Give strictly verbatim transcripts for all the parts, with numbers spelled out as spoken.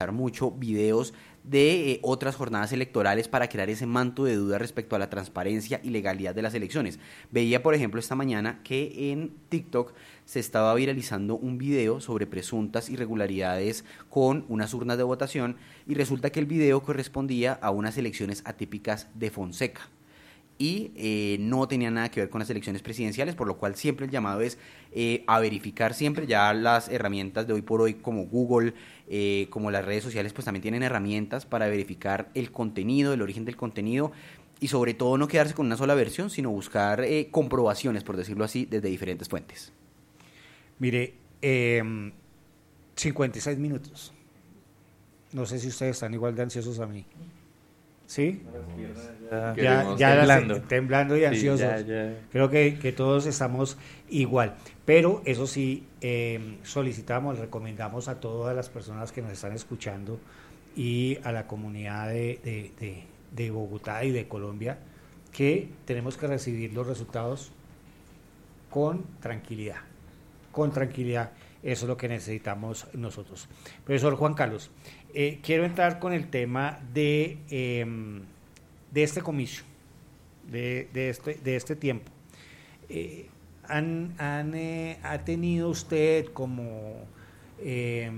utilizar mucho videos de eh, otras jornadas electorales para crear ese manto de duda respecto a la transparencia y legalidad de las elecciones. Veía, por ejemplo, esta mañana que en TikTok se estaba viralizando un video sobre presuntas irregularidades con unas urnas de votación y resulta que el video correspondía a unas elecciones atípicas de Fonseca y eh, no tenía nada que ver con las elecciones presidenciales, por lo cual siempre el llamado es eh, a verificar siempre. Ya las herramientas de hoy por hoy como Google, eh, como las redes sociales, pues también tienen herramientas para verificar el contenido, el origen del contenido y sobre todo no quedarse con una sola versión, sino buscar eh, comprobaciones, por decirlo así, desde diferentes fuentes. Mire, eh, cincuenta y seis minutos. No sé si ustedes están igual de ansiosos a mí. ¿Sí? Ya, ya, ya temblando. temblando y ansiosos. Sí, ya, ya. Creo que, que todos estamos igual. Pero eso sí, eh, solicitamos, recomendamos a todas las personas que nos están escuchando y a la comunidad de, de, de, de Bogotá y de Colombia que tenemos que recibir los resultados con tranquilidad. Con tranquilidad. Eso es lo que necesitamos nosotros. Profesor Juan Carlos, eh, quiero entrar con el tema de, eh, de este comicio, de, de, este, de este tiempo. Eh, han, han, eh, ¿Ha tenido usted como eh,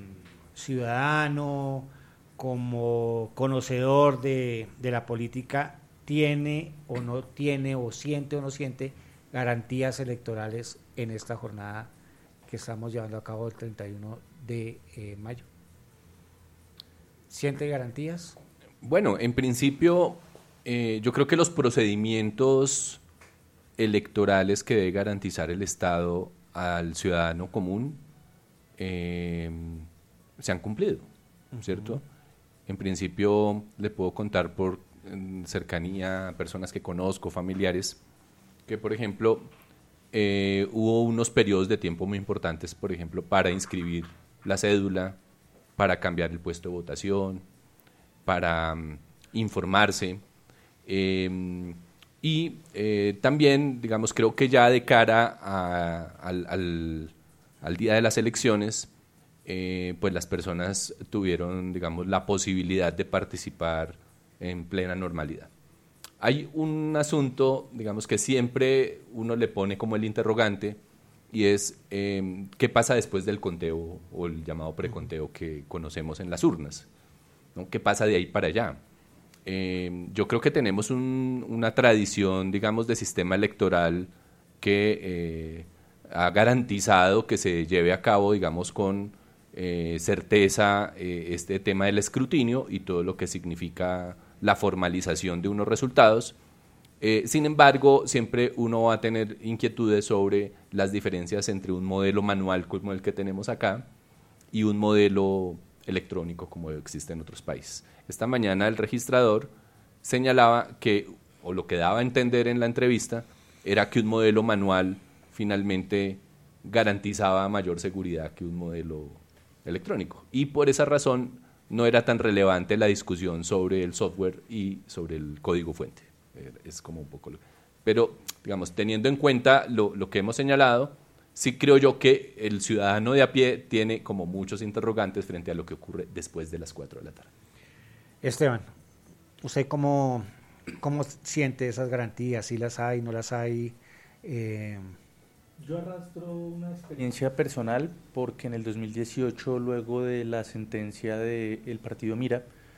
ciudadano, como conocedor de, de la política, tiene o no tiene, o siente o no siente garantías electorales en esta jornada que estamos llevando a cabo el treinta y uno de mayo? ¿Siente garantías? Bueno, en principio, eh, yo creo que los procedimientos electorales que debe garantizar el Estado al ciudadano común eh, se han cumplido, ¿cierto? Uh-huh. En principio, le puedo contar por cercanía a personas que conozco, familiares, que, por ejemplo, Eh, hubo unos periodos de tiempo muy importantes, por ejemplo, para inscribir la cédula, para cambiar el puesto de votación, para um, informarse. Eh, y eh, también, digamos, creo que ya de cara a, al, al, al día de las elecciones, eh, pues las personas tuvieron, digamos, la posibilidad de participar en plena normalidad. Hay un asunto, digamos, que siempre uno le pone como el interrogante y es eh, ¿qué pasa después del conteo o el llamado preconteo que conocemos en las urnas? ¿No? ¿Qué pasa de ahí para allá? Eh, yo creo que tenemos un, una tradición, digamos, de sistema electoral que eh, ha garantizado que se lleve a cabo, digamos, con eh, certeza eh, este tema del escrutinio y todo lo que significa la formalización de unos resultados. Eh, sin embargo, siempre uno va a tener inquietudes sobre las diferencias entre un modelo manual como el que tenemos acá y un modelo electrónico como existe en otros países. Esta mañana el registrador señalaba que, o lo que daba a entender en la entrevista, era que un modelo manual finalmente garantizaba mayor seguridad que un modelo electrónico. Y por esa razón no era tan relevante la discusión sobre el software y sobre el código fuente. Es como un poco... Lo... Pero, digamos, teniendo en cuenta lo, lo que hemos señalado, sí creo yo que el ciudadano de a pie tiene como muchos interrogantes frente a lo que ocurre después de las cuatro de la tarde. Esteban, ¿usted cómo, cómo siente esas garantías? ¿Si las hay, no las hay? Eh... Yo arrastro una experiencia personal porque en el dos mil dieciocho, luego de la sentencia del partido Mira,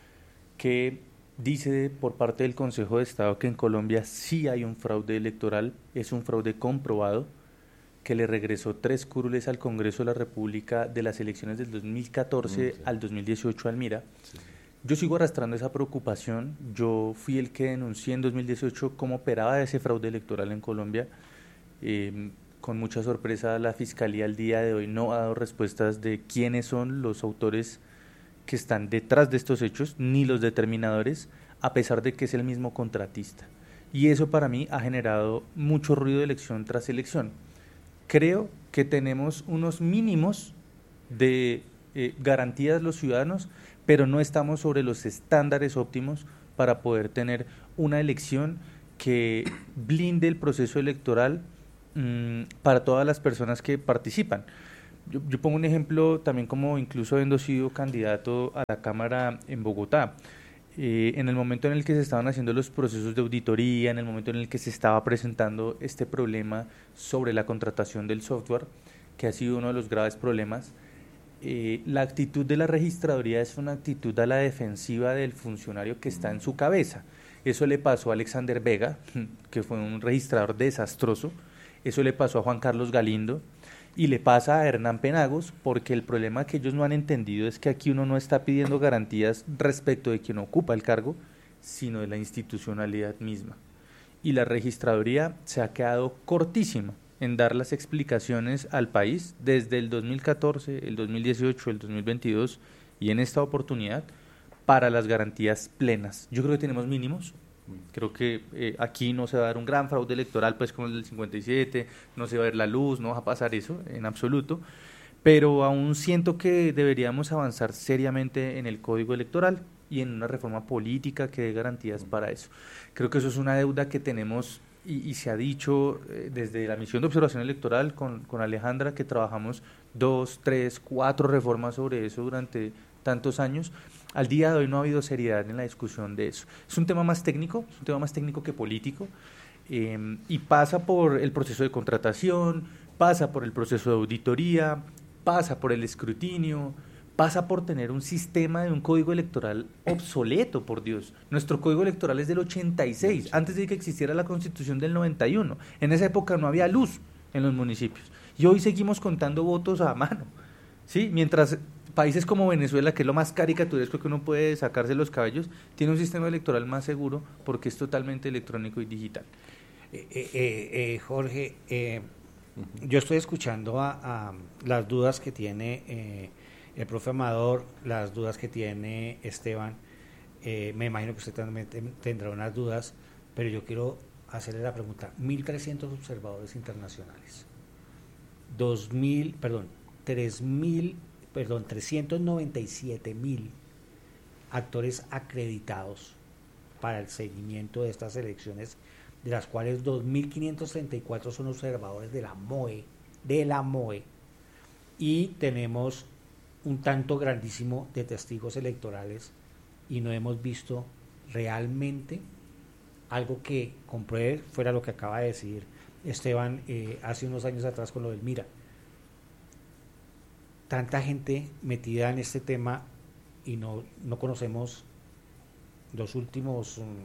que dice por parte del Consejo de Estado que en Colombia sí hay un fraude electoral, es un fraude comprobado, que le regresó tres curules al Congreso de la República de las elecciones del dos mil catorce sí. al dos mil dieciocho al Mira. Sí. Yo sigo arrastrando esa preocupación. Yo fui el que denuncié en dos mil dieciocho cómo operaba ese fraude electoral en Colombia. Eh, Con mucha sorpresa, la Fiscalía al día de hoy no ha dado respuestas de quiénes son los autores que están detrás de estos hechos, ni los determinadores, a pesar de que es el mismo contratista. Y eso para mí ha generado mucho ruido de elección tras elección. Creo que tenemos unos mínimos de eh, garantías los ciudadanos, pero no estamos sobre los estándares óptimos para poder tener una elección que blinde el proceso electoral para todas las personas que participan. yo, yo pongo un ejemplo también, como incluso habiendo sido candidato a la Cámara en Bogotá. Eh, en el momento en el que se estaban haciendo los procesos de auditoría, en el momento en el que se estaba presentando este problema sobre la contratación del software, que ha sido uno de los graves problemas, eh, la actitud de la registraduría es una actitud a la defensiva del funcionario que está en su cabeza. Eso le pasó a Alexander Vega, que fue un registrador desastroso, eso le pasó a Juan Carlos Galindo, y le pasa a Hernán Penagos, porque el problema que ellos no han entendido es que aquí uno no está pidiendo garantías respecto de quien ocupa el cargo, sino de la institucionalidad misma. Y la registraduría se ha quedado cortísima en dar las explicaciones al país desde el dos mil catorce, el dos mil dieciocho, el dos mil veintidós y en esta oportunidad para las garantías plenas. Yo creo que tenemos mínimos. Creo que eh, aquí no se va a dar un gran fraude electoral, pues como el del cincuenta y siete, no se va a ver la luz, no va a pasar eso en absoluto, pero aún siento que deberíamos avanzar seriamente en el Código Electoral y en una reforma política que dé garantías para eso. Creo que eso es una deuda que tenemos y, y se ha dicho eh, desde la misión de observación electoral con, con Alejandra, que trabajamos dos, tres, cuatro reformas sobre eso durante tantos años. Al día de hoy no ha habido seriedad en la discusión de eso. Es un tema más técnico, es un tema más técnico que político, eh, y pasa por el proceso de contratación, pasa por el proceso de auditoría, pasa por el escrutinio, pasa por tener un sistema de un código electoral obsoleto, por Dios. Nuestro código electoral es del ochenta y seis, antes de que existiera la Constitución del noventa y uno. En esa época no había luz en los municipios. Y hoy seguimos contando votos a mano, ¿sí? Mientras países como Venezuela, que es lo más caricaturesco que uno puede sacarse los cabellos, tiene un sistema electoral más seguro porque es totalmente electrónico y digital. Eh, eh, eh, Jorge, eh, uh-huh. yo estoy escuchando a, a las dudas que tiene eh, el profe Amador, las dudas que tiene Esteban. Eh, me imagino que usted también tendrá unas dudas, pero yo quiero hacerle la pregunta. mil trescientos observadores internacionales, dos mil, perdón, tres mil, perdón, trescientos noventa y siete mil actores acreditados para el seguimiento de estas elecciones, de las cuales dos mil quinientos treinta y cuatro son observadores de la M O E, de la M O E, y tenemos un tanto grandísimo de testigos electorales y no hemos visto realmente algo que compruebe fuera lo que acaba de decir Esteban eh, hace unos años atrás con lo del Mira. Tanta gente metida en este tema y no, no conocemos los últimos um,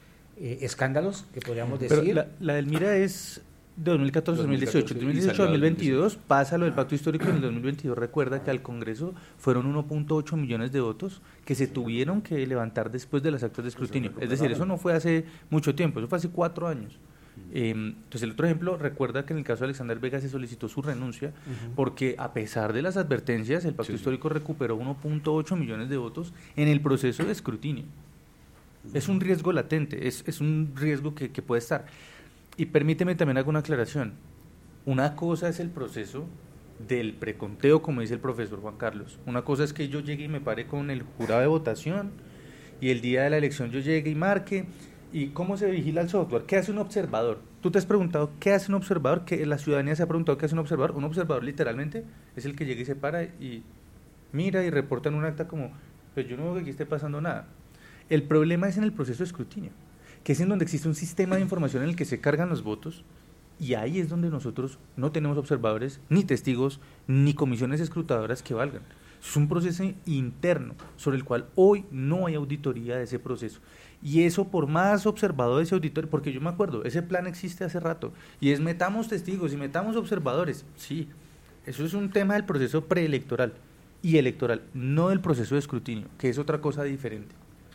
eh, escándalos que podríamos decir. Pero la, la del Mira es de dos mil catorce a dos mil dieciocho, dos mil dieciocho a dos mil veintidós pasa lo del pacto histórico. En el dos mil veintidós recuerda que al Congreso fueron uno punto ocho millones de votos que se tuvieron que levantar después de las actas de escrutinio. Es decir, eso no fue hace mucho tiempo, eso fue hace cuatro años. Eh, entonces el otro ejemplo, recuerda que en el caso de Alexander Vega se solicitó su renuncia uh-huh. porque a pesar de las advertencias el pacto sí, histórico sí. recuperó uno punto ocho millones de votos en el proceso de escrutinio. Uh-huh. Es un riesgo latente, es, es un riesgo que, que puede estar. Y permíteme también hacer una aclaración. Una cosa es el proceso del preconteo, como dice el profesor Juan Carlos. Una cosa es que yo llegue y me pare con el jurado de votación y el día de la elección yo llegue y marque. ¿Y cómo se vigila el software? ¿Qué hace un observador? Tú te has preguntado qué hace un observador, que la ciudadanía se ha preguntado qué hace un observador. Un observador literalmente es el que llega y se para y mira y reporta en un acta como, pues yo no veo que aquí esté pasando nada. El problema es en el proceso de escrutinio, que es en donde existe un sistema de información en el que se cargan los votos, y ahí es donde nosotros no tenemos observadores, ni testigos, ni comisiones escrutadoras que valgan. Es un proceso interno sobre el cual hoy no hay auditoría de ese proceso. Y eso, por más observadores y auditores, porque yo me acuerdo, ese plan existe hace rato, y es metamos testigos y metamos observadores. Sí, eso es un tema del proceso preelectoral y electoral, no del proceso de escrutinio, que es otra cosa diferente.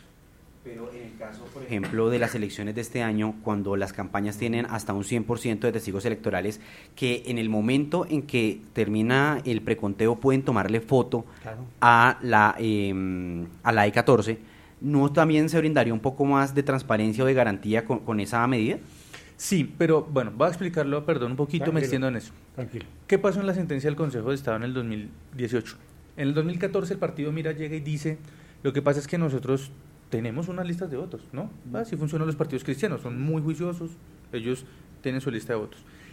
Pero en el caso, por ejemplo, de las elecciones de este año, cuando las campañas tienen hasta un cien por ciento de testigos electorales, que en el momento en que termina el preconteo pueden tomarle foto claro. a la eh, a la E catorce, ¿no también se brindaría un poco más de transparencia o de garantía con, con esa medida? Sí, pero bueno, voy a explicarlo, perdón, un poquito, Tranquilo. me extiendo en eso. Tranquilo. ¿Qué pasó en la sentencia del Consejo de Estado en el dos mil dieciocho? En el dos mil catorce el partido Mira llega y dice, lo que pasa es que nosotros tenemos unas listas de votos, ¿no? Así funcionan los partidos cristianos, son muy juiciosos, ellos tienen su lista de votos.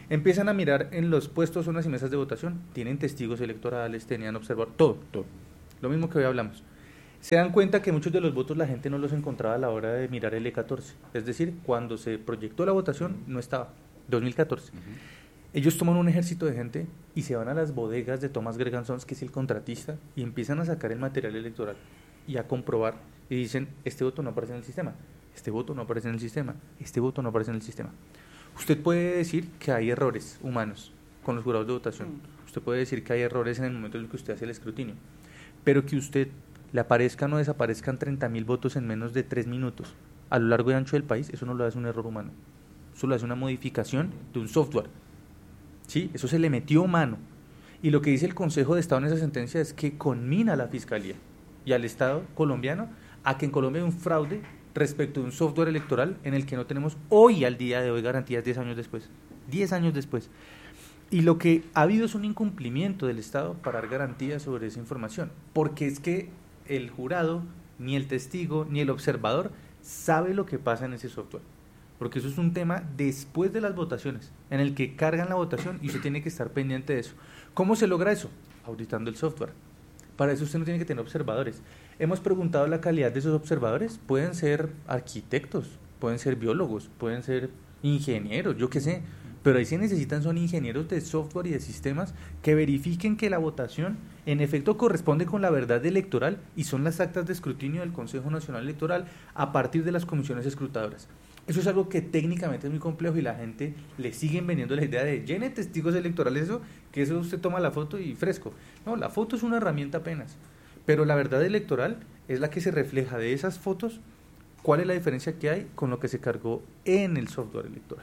Empiezan a mirar en los puestos, zonas y mesas de votación, tienen testigos electorales, tenían observador, todo, todo. Lo mismo que hoy hablamos. Se dan cuenta que muchos de los votos la gente no los encontraba a la hora de mirar el E catorce. Es decir, cuando se proyectó la votación, no estaba. dos mil catorce. Uh-huh. Ellos toman un ejército de gente y se van a las bodegas de Thomas Gregan Sons, que es el contratista, y empiezan a sacar el material electoral y a comprobar. Y dicen, este voto no aparece en el sistema, este voto no aparece en el sistema, este voto no aparece en el sistema. Usted puede decir que hay errores humanos con los jurados de votación. Uh-huh. Usted puede decir que hay errores en el momento en el que usted hace el escrutinio. Pero que usted le aparezcan o desaparezcan treinta mil votos en menos de tres minutos a lo largo y ancho del país, eso no lo hace un error humano. Eso lo hace una modificación de un software. ¿Sí? Eso se le metió mano. Y lo que dice el Consejo de Estado en esa sentencia es que conmina a la Fiscalía y al Estado colombiano a que en Colombia hay un fraude respecto de un software electoral en el que no tenemos hoy, al día de hoy, garantías diez años después. diez años después. Y lo que ha habido es un incumplimiento del Estado para dar garantías sobre esa información, porque es que el jurado, ni el testigo, ni el observador sabe lo que pasa en ese software, porque eso es un tema después de las votaciones, en el que cargan la votación y usted tiene que estar pendiente de eso. ¿Cómo se logra eso? Auditando el software. Para eso usted no tiene que tener observadores. Hemos preguntado la calidad de esos observadores, pueden ser arquitectos, pueden ser biólogos, pueden ser ingenieros, yo qué sé, pero ahí se necesitan son ingenieros de software y de sistemas que verifiquen que la votación en efecto corresponde con la verdad electoral y son las actas de escrutinio del Consejo Nacional Electoral a partir de las comisiones escrutadoras. Eso es algo que técnicamente es muy complejo y la gente le siguen vendiendo la idea de llene testigos electorales, eso, que eso usted toma la foto y fresco. No, la foto es una herramienta apenas, pero la verdad electoral es la que se refleja de esas fotos, cuál es la diferencia que hay con lo que se cargó en el software electoral.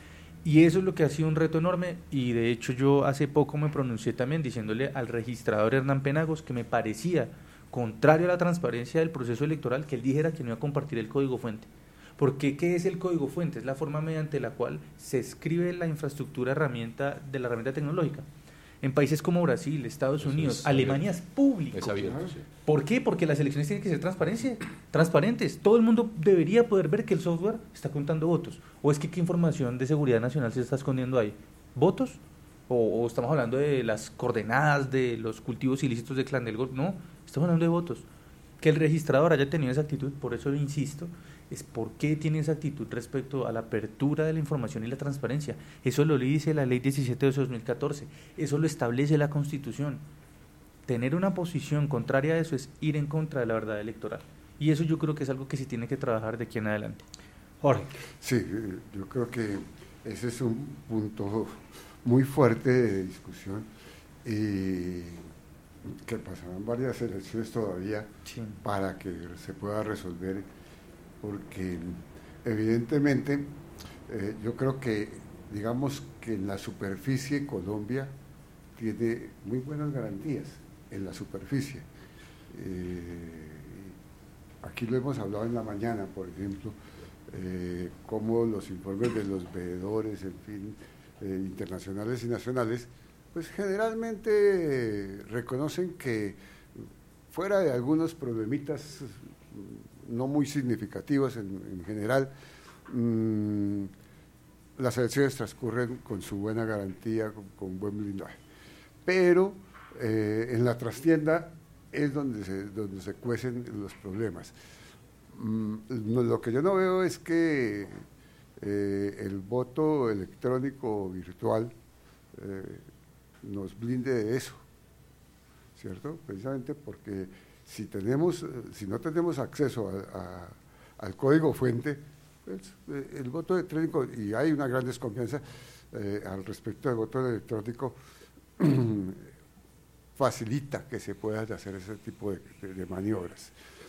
Y eso es lo que ha sido un reto enorme, y de hecho yo hace poco me pronuncié también diciéndole al registrador Hernán Penagos que me parecía contrario a la transparencia del proceso electoral que él dijera que no iba a compartir el código fuente. Porque ¿qué es el código fuente? Es la forma mediante la cual se escribe la infraestructura herramienta de la herramienta tecnológica. En países como Brasil, Estados Unidos, es Alemania es público. Es abierto, sí. ¿Por qué? Porque las elecciones tienen que ser transparentes, transparentes. Todo el mundo debería poder ver que el software está contando votos. ¿O es que qué información de seguridad nacional se está escondiendo ahí? ¿Votos? ¿O, o estamos hablando de las coordenadas de los cultivos ilícitos de Clan del Golfo? No, estamos hablando de votos. Que el registrador haya tenido esa actitud, por eso insisto, es por qué tiene esa actitud respecto a la apertura de la información y la transparencia. Eso lo dice la ley diecisiete de dos mil catorce, eso lo establece la Constitución. Tener una posición contraria a eso es ir en contra de la verdad electoral. Y eso yo creo que es algo que se tiene que trabajar de aquí en adelante. Jorge. Sí, yo creo que ese es un punto muy fuerte de discusión y que pasarán varias elecciones todavía sí. para que se pueda resolver, porque evidentemente eh, yo creo que digamos que en la superficie Colombia tiene muy buenas garantías en la superficie. Eh, aquí lo hemos hablado en la mañana, por ejemplo, eh, cómo los informes de los veedores, en fin, eh, internacionales y nacionales, pues generalmente eh, reconocen que fuera de algunos problemitas no muy significativos en, en general, mmm, las elecciones transcurren con su buena garantía, con, con buen blindaje. Pero eh, en la trastienda es donde se, donde se cuecen los problemas. Mm, no, lo que yo no veo es que eh, el voto electrónico virtual eh, nos blinde de eso, ¿cierto? Precisamente porque si tenemos, si no tenemos acceso a, a, al código fuente, pues, el voto electrónico, y hay una gran desconfianza eh, al respecto del voto electrónico, facilita que se puedan hacer ese tipo de, de, de maniobras.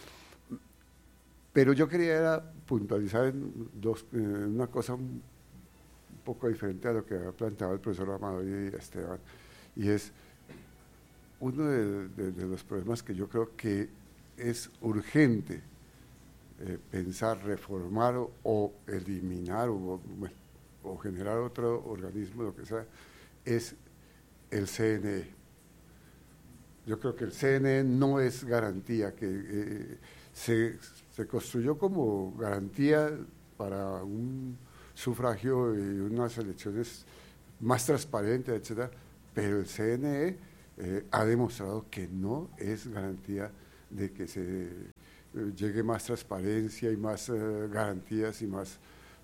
Pero yo quería puntualizar en dos, eh, una cosa un poco diferente a lo que había planteado el profesor Amador y Esteban, y es uno de, de, de los problemas que yo creo que es urgente eh, pensar, reformar o, o eliminar o, bueno, o generar otro organismo, lo que sea, es el C N E. Yo creo que el C N E no es garantía, que eh, se, se construyó como garantía para un sufragio y unas elecciones más transparente, etcétera, pero el C N E eh, ha demostrado que no es garantía de que se eh, llegue más transparencia y más eh, garantías y más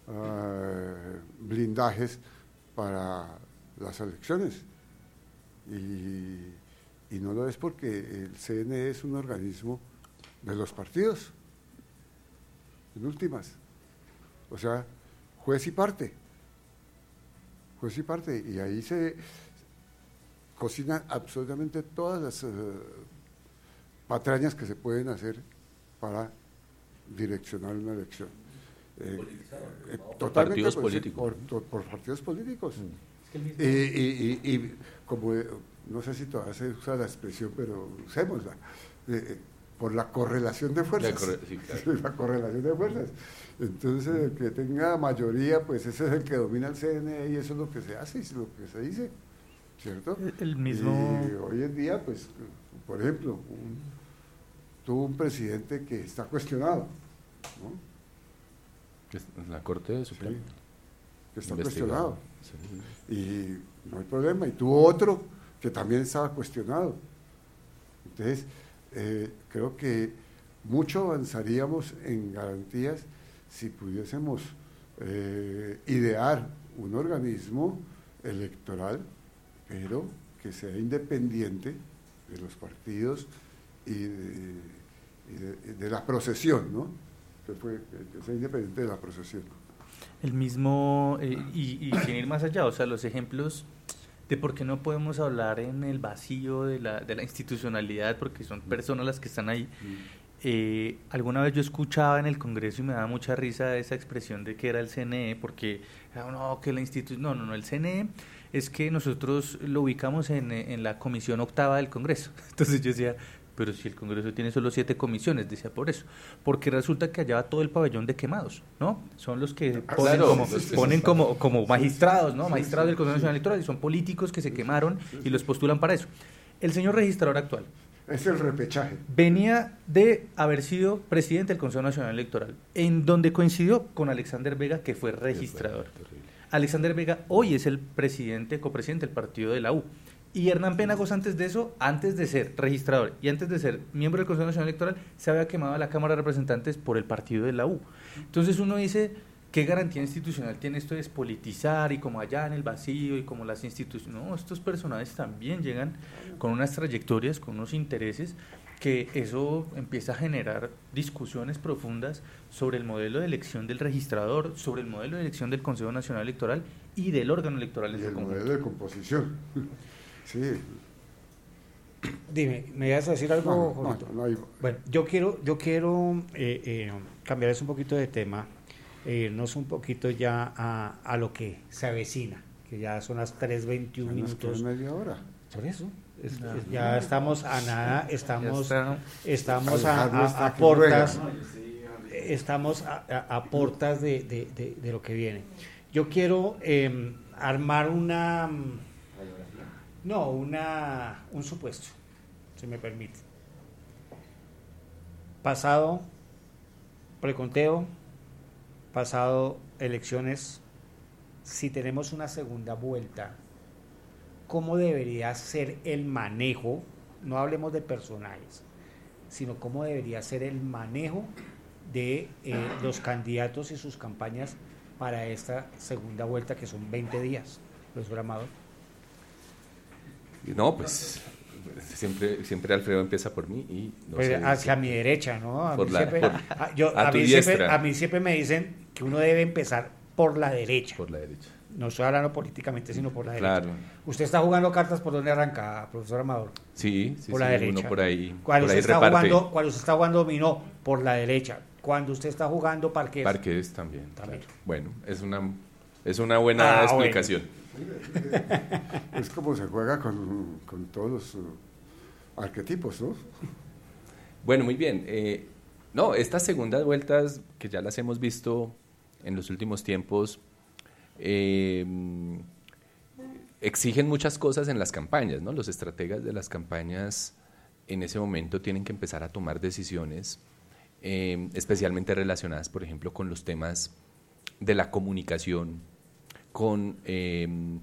uh, blindajes para las elecciones. Y, y no lo es porque el C N E es un organismo de los partidos, en últimas. O sea, juez y parte. Juez y parte. Y ahí se cocinan absolutamente todas las uh, patrañas que se pueden hacer para direccionar una elección. Eh, eh, por partidos pues, políticos. Por, por partidos políticos. Mm. Y, y, y, y como, eh, no sé si todavía se usa la expresión, pero usémosla, eh, por la correlación de fuerzas. La, corre sí, claro. La correlación de fuerzas. Entonces, el que tenga mayoría, pues ese es el que domina el C N E y eso es lo que se hace y es lo que se dice, ¿cierto? El mismo... Y hoy en día, pues, por ejemplo, un, tuvo un presidente que está cuestionado, ¿no? La Corte Suprema. Sí, que está Investigado. cuestionado. Sí. Y no hay problema. Y tuvo otro que también estaba cuestionado. Entonces, eh, creo que mucho avanzaríamos en garantías si pudiésemos eh, idear un organismo electoral, pero que sea independiente de los partidos y de, y de, de la procesión, ¿no? Que, fue, que sea independiente de la procesión. El mismo, eh, y, y sin ir más allá, o sea, los ejemplos de por qué no podemos hablar en el vacío de la, de la institucionalidad, porque son personas las que están ahí. Eh, alguna vez yo escuchaba en el Congreso y me daba mucha risa esa expresión de que era el C N E, porque no, que la institución, no, no, no, el C N E es que nosotros lo ubicamos en, en la comisión octava del Congreso. Entonces yo decía, pero si el Congreso tiene solo siete comisiones, decía por eso, porque resulta que allá va todo el pabellón de quemados, ¿no? Son los que ponen, claro, como, ponen como, como magistrados, ¿no? Magistrados del Consejo Nacional Electoral, y son políticos que se quemaron y los postulan para eso. El señor registrador actual es el repechaje. Venía de haber sido presidente del Consejo Nacional Electoral, en donde coincidió con Alexander Vega, que fue registrador. Alexander Vega hoy es el presidente, copresidente del partido de la U. Y Hernán Penagos antes de eso, antes de ser registrador y antes de ser miembro del Consejo Nacional Electoral, se había quemado a la Cámara de Representantes por el partido de la U. Entonces uno dice, ¿qué garantía institucional tiene esto de despolitizar y como allá en el vacío y como las instituciones? No, estos personajes también llegan con unas trayectorias, con unos intereses, que eso empieza a generar discusiones profundas sobre el modelo de elección del registrador, sobre el modelo de elección del Consejo Nacional Electoral y del órgano electoral en su conjunto. El modelo de composición. Sí. Dime, ¿me vas a decir algo? No, no, no hay... Bueno, yo quiero, yo quiero eh, eh, cambiarles un poquito de tema, e irnos un poquito ya a, a lo que se avecina, que ya son las tres veintiún minutos. media hora. Por eso. Es, no, es, ya no, estamos a nada, estamos, está. estamos a, a, a portas, estamos a, a, a portas de, de, de, de lo que viene. Yo quiero eh, armar una, no, una, un supuesto, si me permite. Pasado preconteo, pasado elecciones, si tenemos una segunda vuelta, ¿cómo debería ser el manejo? No hablemos de personajes, sino cómo debería ser el manejo de eh, los candidatos y sus campañas para esta segunda vuelta, que son veinte días, profesor Amado. No, pues siempre, siempre Alfredo empieza por mí y no pues sé, hacia mi derecha, ¿no? A, por mí, la, siempre, por, a, yo, a, a, tu mí siempre, a mí siempre me dicen que uno debe empezar por la derecha. Por la derecha. No estoy hablando políticamente, sino por la claro. derecha. ¿Usted está jugando cartas por dónde arranca, profesor Amador? Sí, sí, por sí, la derecha. Uno por ahí, cuando, por ahí usted está reparte. jugando, cuando usted está jugando dominó, por la derecha. Cuando usted está jugando parqués. Parqués también. también. Claro. Bueno, es una, es una buena ah, explicación. Bueno. Es como se juega con, con todos los uh, arquetipos, ¿no? Bueno, muy bien. Eh, no, estas segundas vueltas que ya las hemos visto en los últimos tiempos eh, exigen muchas cosas en las campañas, ¿no? Los estrategas de las campañas en ese momento tienen que empezar a tomar decisiones eh, especialmente relacionadas, por ejemplo, con los temas de la comunicación, con eh,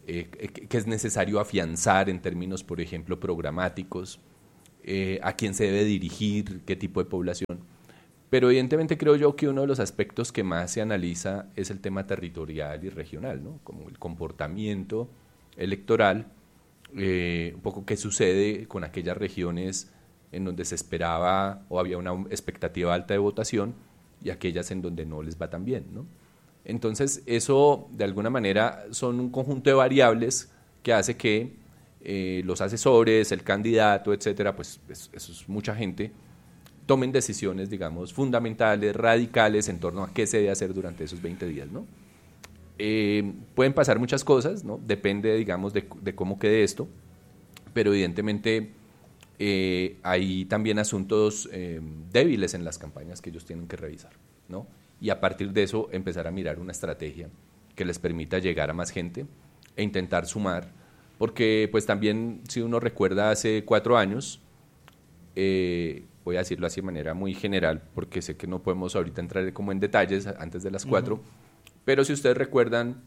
eh, que es necesario afianzar en términos, por ejemplo, programáticos, eh, a quién se debe dirigir, qué tipo de población. Pero evidentemente creo yo que uno de los aspectos que más se analiza es el tema territorial y regional, ¿no? Como el comportamiento electoral, eh, un poco qué sucede con aquellas regiones en donde se esperaba o había una expectativa alta de votación y aquellas en donde no les va tan bien, ¿no? Entonces, eso de alguna manera son un conjunto de variables que hace que eh, los asesores, el candidato, etcétera, pues eso es mucha gente, tomen decisiones, digamos, fundamentales, radicales en torno a qué se debe hacer durante esos veinte días, ¿no? Eh, pueden pasar muchas cosas, ¿no? Depende, digamos, de, de cómo quede esto, pero evidentemente eh, hay también asuntos eh, débiles en las campañas que ellos tienen que revisar, ¿no? Y a partir de eso empezar a mirar una estrategia que les permita llegar a más gente e intentar sumar, porque pues también, si uno recuerda hace cuatro años, eh, voy a decirlo así de manera muy general, porque sé que no podemos ahorita entrar como en detalles antes de las cuatro, uh-huh. Pero si ustedes recuerdan,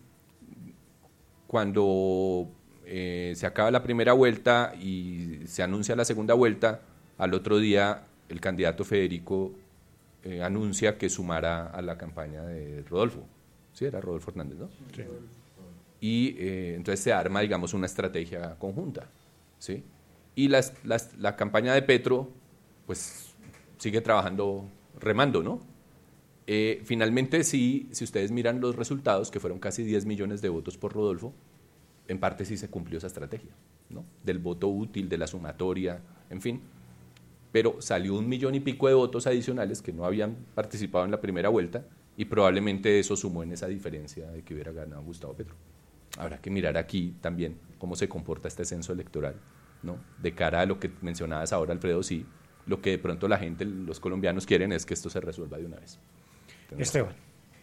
cuando eh, se acaba la primera vuelta y se anuncia la segunda vuelta, al otro día el candidato Federico eh, anuncia que sumará a la campaña de Rodolfo. Sí, era Rodolfo Hernández, ¿no? Sí. Y eh, entonces se arma, digamos, una estrategia conjunta, ¿sí? Y las, las, la campaña de Petro, pues, sigue trabajando, remando, ¿no? Eh, finalmente, sí, si ustedes miran los resultados, que fueron casi diez millones de votos por Rodolfo, en parte sí se cumplió esa estrategia, ¿no? Del voto útil, de la sumatoria, en fin. Pero salió un millón y pico de votos adicionales que no habían participado en la primera vuelta y probablemente eso sumó en esa diferencia de que hubiera ganado Gustavo Petro. Habrá que mirar aquí también cómo se comporta este censo electoral, ¿no? De cara a lo que mencionabas ahora, Alfredo, sí, lo que de pronto la gente, los colombianos quieren es que esto se resuelva de una vez. Entonces, Esteban.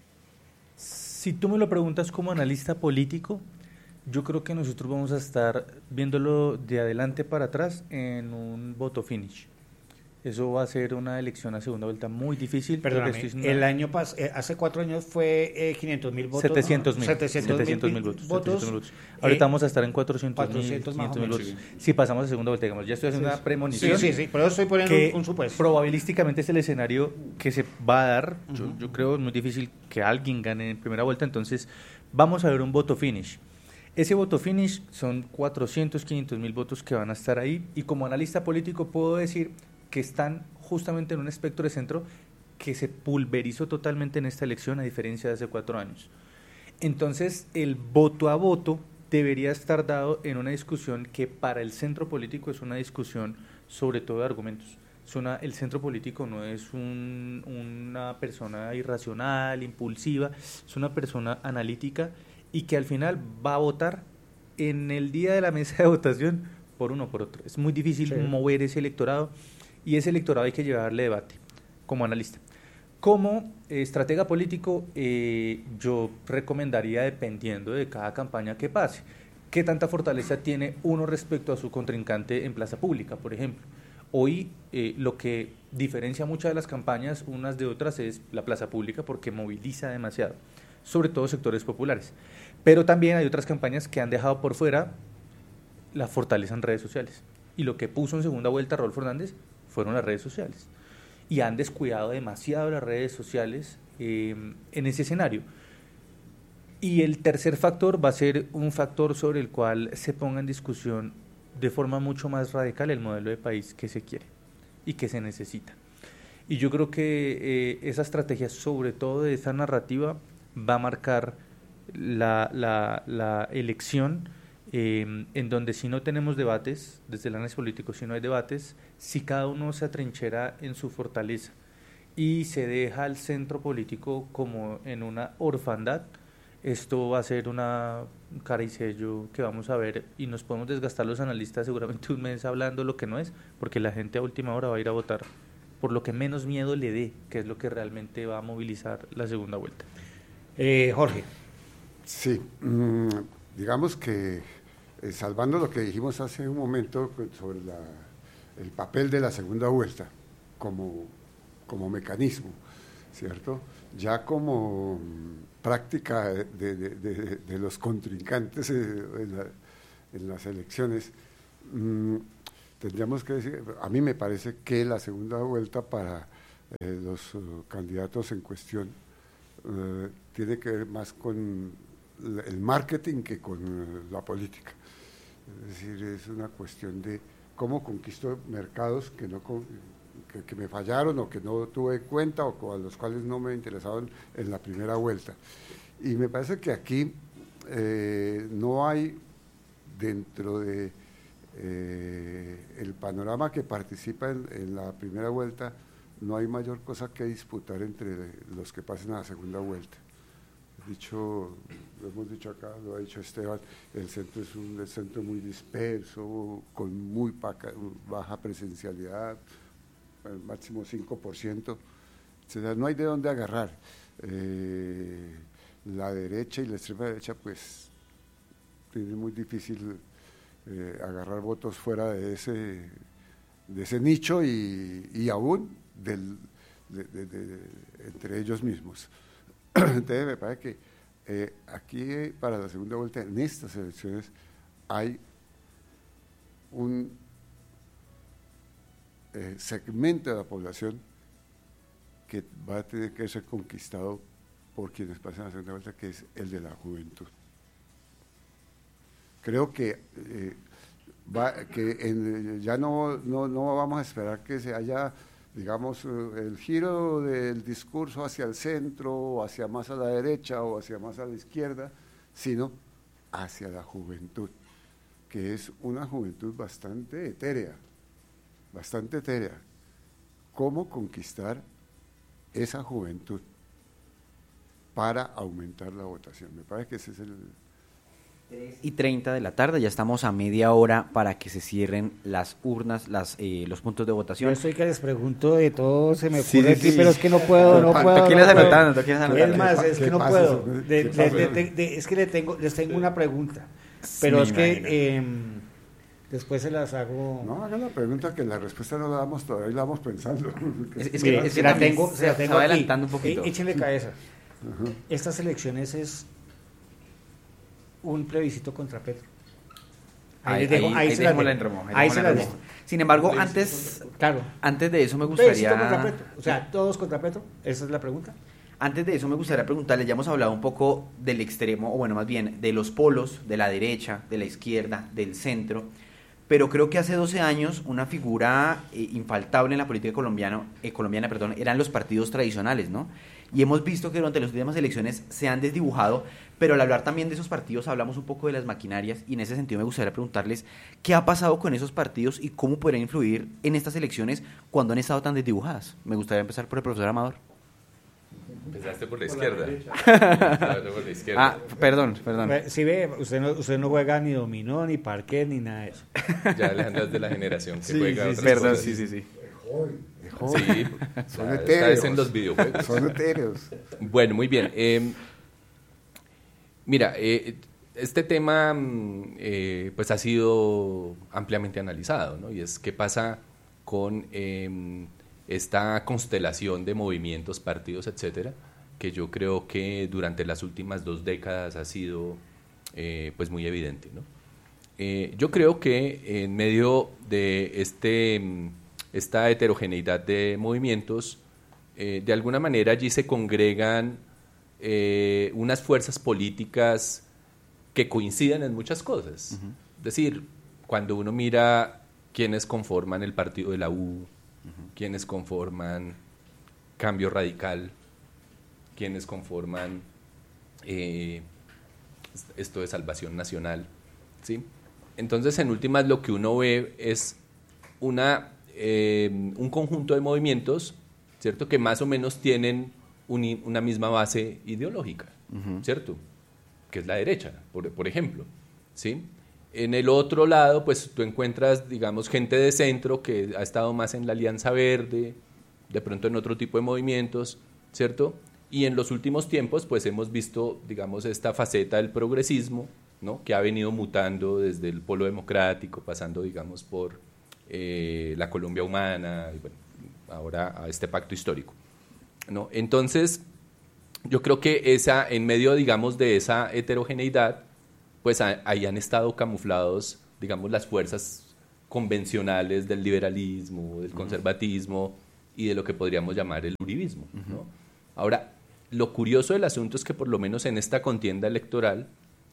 Si tú me lo preguntas como analista político, yo creo que nosotros vamos a estar viéndolo de adelante para atrás en un voto finish. Eso va a ser una elección a segunda vuelta muy difícil. Perdóname, el año pas eh, hace cuatro años fue eh, quinientos mil votos. setecientos mil. ¿no? setecientos mil votos. votos. votos. Ahorita eh, vamos a estar en cuatrocientos mil votos. Sí. Si pasamos a segunda vuelta, digamos, ya estoy haciendo sí, una premonición. Sí, sí, sí, por eso estoy poniendo que un supuesto. Probabilísticamente es el escenario que se va a dar. Uh-huh. yo, yo creo es muy difícil que alguien gane en primera vuelta, entonces vamos a ver un voto finish. Ese voto finish son cuatrocientos, quinientos mil votos que van a estar ahí, y como analista político puedo decir que están justamente en un espectro de centro que se pulverizó totalmente en esta elección a diferencia de hace cuatro años. Entonces el voto a voto debería estar dado en una discusión que para el centro político es una discusión sobre todo de argumentos. Es una, el centro político no es un, una persona irracional, impulsiva, es una persona analítica y que al final va a votar en el día de la mesa de votación por uno o por otro. Es muy difícil sí. mover ese electorado. Y ese electorado hay que llevarle debate como analista. Como eh, estratega político, eh, yo recomendaría, dependiendo de cada campaña que pase, qué tanta fortaleza tiene uno respecto a su contrincante en plaza pública, por ejemplo. Hoy eh, lo que diferencia muchas de las campañas unas de otras es la plaza pública porque moviliza demasiado, sobre todo sectores populares. Pero también hay otras campañas que han dejado por fuera la fortaleza en redes sociales. Y lo que puso en segunda vuelta Rodolfo Hernández fueron las redes sociales, y han descuidado demasiado las redes sociales eh, en ese escenario. Y el tercer factor va a ser un factor sobre el cual se ponga en discusión de forma mucho más radical el modelo de país que se quiere y que se necesita. Y yo creo que eh, esa estrategia, sobre todo de esa narrativa, va a marcar la, la, la elección. Eh, en donde si no tenemos debates, desde el análisis político, si no hay debates, si cada uno se atrinchera en su fortaleza y se deja al centro político como en una orfandad, esto va a ser una cara y sello que vamos a ver y nos podemos desgastar los analistas seguramente un mes hablando lo que no es, porque la gente a última hora va a ir a votar por lo que menos miedo le dé, que es lo que realmente va a movilizar la segunda vuelta. Eh, Jorge. Sí, mmm, digamos que Eh, salvando lo que dijimos hace un momento sobre la, el papel de la segunda vuelta como, como mecanismo, ¿cierto? Ya como práctica de, de, de, de los contrincantes en, la, en las elecciones, mmm, tendríamos que decir, a mí me parece que la segunda vuelta para eh, los uh, candidatos en cuestión uh, tiene que ver más con el marketing que con uh, la política. Es decir, es una cuestión de cómo conquisto mercados que no que, que me fallaron o que no tuve en cuenta o a los cuales no me interesaban en la primera vuelta. Y me parece que aquí eh, no hay dentro de eh, el panorama que participa en, en la primera vuelta, no hay mayor cosa que disputar entre los que pasen a la segunda vuelta. Dicho, lo hemos dicho acá, lo ha dicho Esteban, el centro es un el centro muy disperso, con muy paca, baja presencialidad, al máximo cinco por ciento, o sea, no hay de dónde agarrar. Eh, la derecha y la extrema derecha pues tiene muy difícil eh, agarrar votos fuera de ese, de ese nicho y, y aún del, de, de, de, entre ellos mismos. Entonces me parece que eh, aquí para la segunda vuelta, en estas elecciones, hay un eh, segmento de la población que va a tener que ser conquistado por quienes pasan a la segunda vuelta, que es el de la juventud. Creo que, eh, va, que en, ya no, no, no vamos a esperar que se haya, digamos, el giro del discurso hacia el centro, o hacia más a la derecha, o hacia más a la izquierda, sino hacia la juventud, que es una juventud bastante etérea, bastante etérea. ¿Cómo conquistar esa juventud para aumentar la votación? Me parece que ese es el... tres y treinta de la tarde, ya estamos a media hora para que se cierren las urnas, las eh, los puntos de votación. Yo estoy que les pregunto de todo, se me sí, ocurre sí, aquí, sí. pero es que no puedo, no puedo. ¿Tú quieres no anotando? puedo. ¿Tú quieres anotando? Es más, es que no pasa? puedo. De, ¿Qué de, pasa? de, de, de, es que le tengo, les tengo una pregunta, pero Me es que imagino. eh, después se las hago. No, hagan la pregunta que la respuesta no la damos todavía, la vamos pensando. Es, es Mire, que, es que se la también tengo, se la se tengo va aquí. adelantando un poquito. Eh, échenle cabeza. Ajá. Estas elecciones es un plebiscito contra Petro. Ahí, les dejo- ahí, ahí ahí se las dejémosla dejo. en remojo, ahí Ahí se dejémosla las en dejo. remojo. Sin embargo, antes, Claro. antes de eso me Plebiscito contra gustaría... Petro. O sea, todos contra Petro. Esa es la pregunta. Antes de eso me gustaría preguntarle, ya hemos hablado un poco del extremo, o bueno, más bien de los polos, de la derecha, de la izquierda, del centro, pero creo que hace doce años una figura eh, infaltable en la política colombiana, eh, colombiana perdón, eran los partidos tradicionales, ¿no? Y hemos visto que durante las últimas elecciones se han desdibujado, pero al hablar también de esos partidos hablamos un poco de las maquinarias, y en ese sentido me gustaría preguntarles qué ha pasado con esos partidos y cómo podrían influir en estas elecciones cuando han estado tan desdibujadas. Me gustaría empezar por el profesor Amador. Empezaste por la izquierda. Empezaste por la izquierda. Ah, perdón, perdón. Si ve, usted no, usted no juega ni dominó, ni parquet, ni nada de eso. Ya Alejandro es de la generación que Sí, juega sí, otras perdón, cosas. sí, sí, sí. Sí, Son ya etéreos. esta vez en los videojuegos. Son etéreos. Bueno, muy bien. Eh, mira, eh, este tema mm, eh, pues ha sido ampliamente analizado, ¿no? Y es qué pasa con eh, esta constelación de movimientos, partidos, etcétera, que yo creo que durante las últimas dos décadas ha sido eh, pues muy evidente, ¿no? Eh, yo creo que en medio de este, mm, esta heterogeneidad de movimientos, eh, de alguna manera allí se congregan eh, unas fuerzas políticas que coinciden en muchas cosas. Uh-huh. Es decir, cuando uno mira quiénes conforman el partido de la U, uh-huh. quiénes conforman Cambio Radical, quiénes conforman eh, esto de Salvación Nacional, ¿sí? Entonces, en últimas, lo que uno ve es una, eh, un conjunto de movimientos, ¿cierto?, que más o menos tienen un, una misma base ideológica, uh-huh. ¿cierto?, que es la derecha, por, por ejemplo, ¿sí? En el otro lado, pues tú encuentras, digamos, gente de centro que ha estado más en la Alianza Verde, de pronto en otro tipo de movimientos, ¿cierto? Y en los últimos tiempos, pues hemos visto, digamos, esta faceta del progresismo, ¿no?, que ha venido mutando desde el polo democrático, pasando, digamos, por eh, la Colombia humana, y bueno, ahora a este pacto histórico. ¿no? Entonces, yo creo que esa, en medio, digamos, de esa heterogeneidad, pues a, ahí han estado camuflados, digamos, las fuerzas convencionales del liberalismo, del conservatismo y de lo que podríamos llamar el uribismo, ¿no? Ahora, lo curioso del asunto es que por lo menos en esta contienda electoral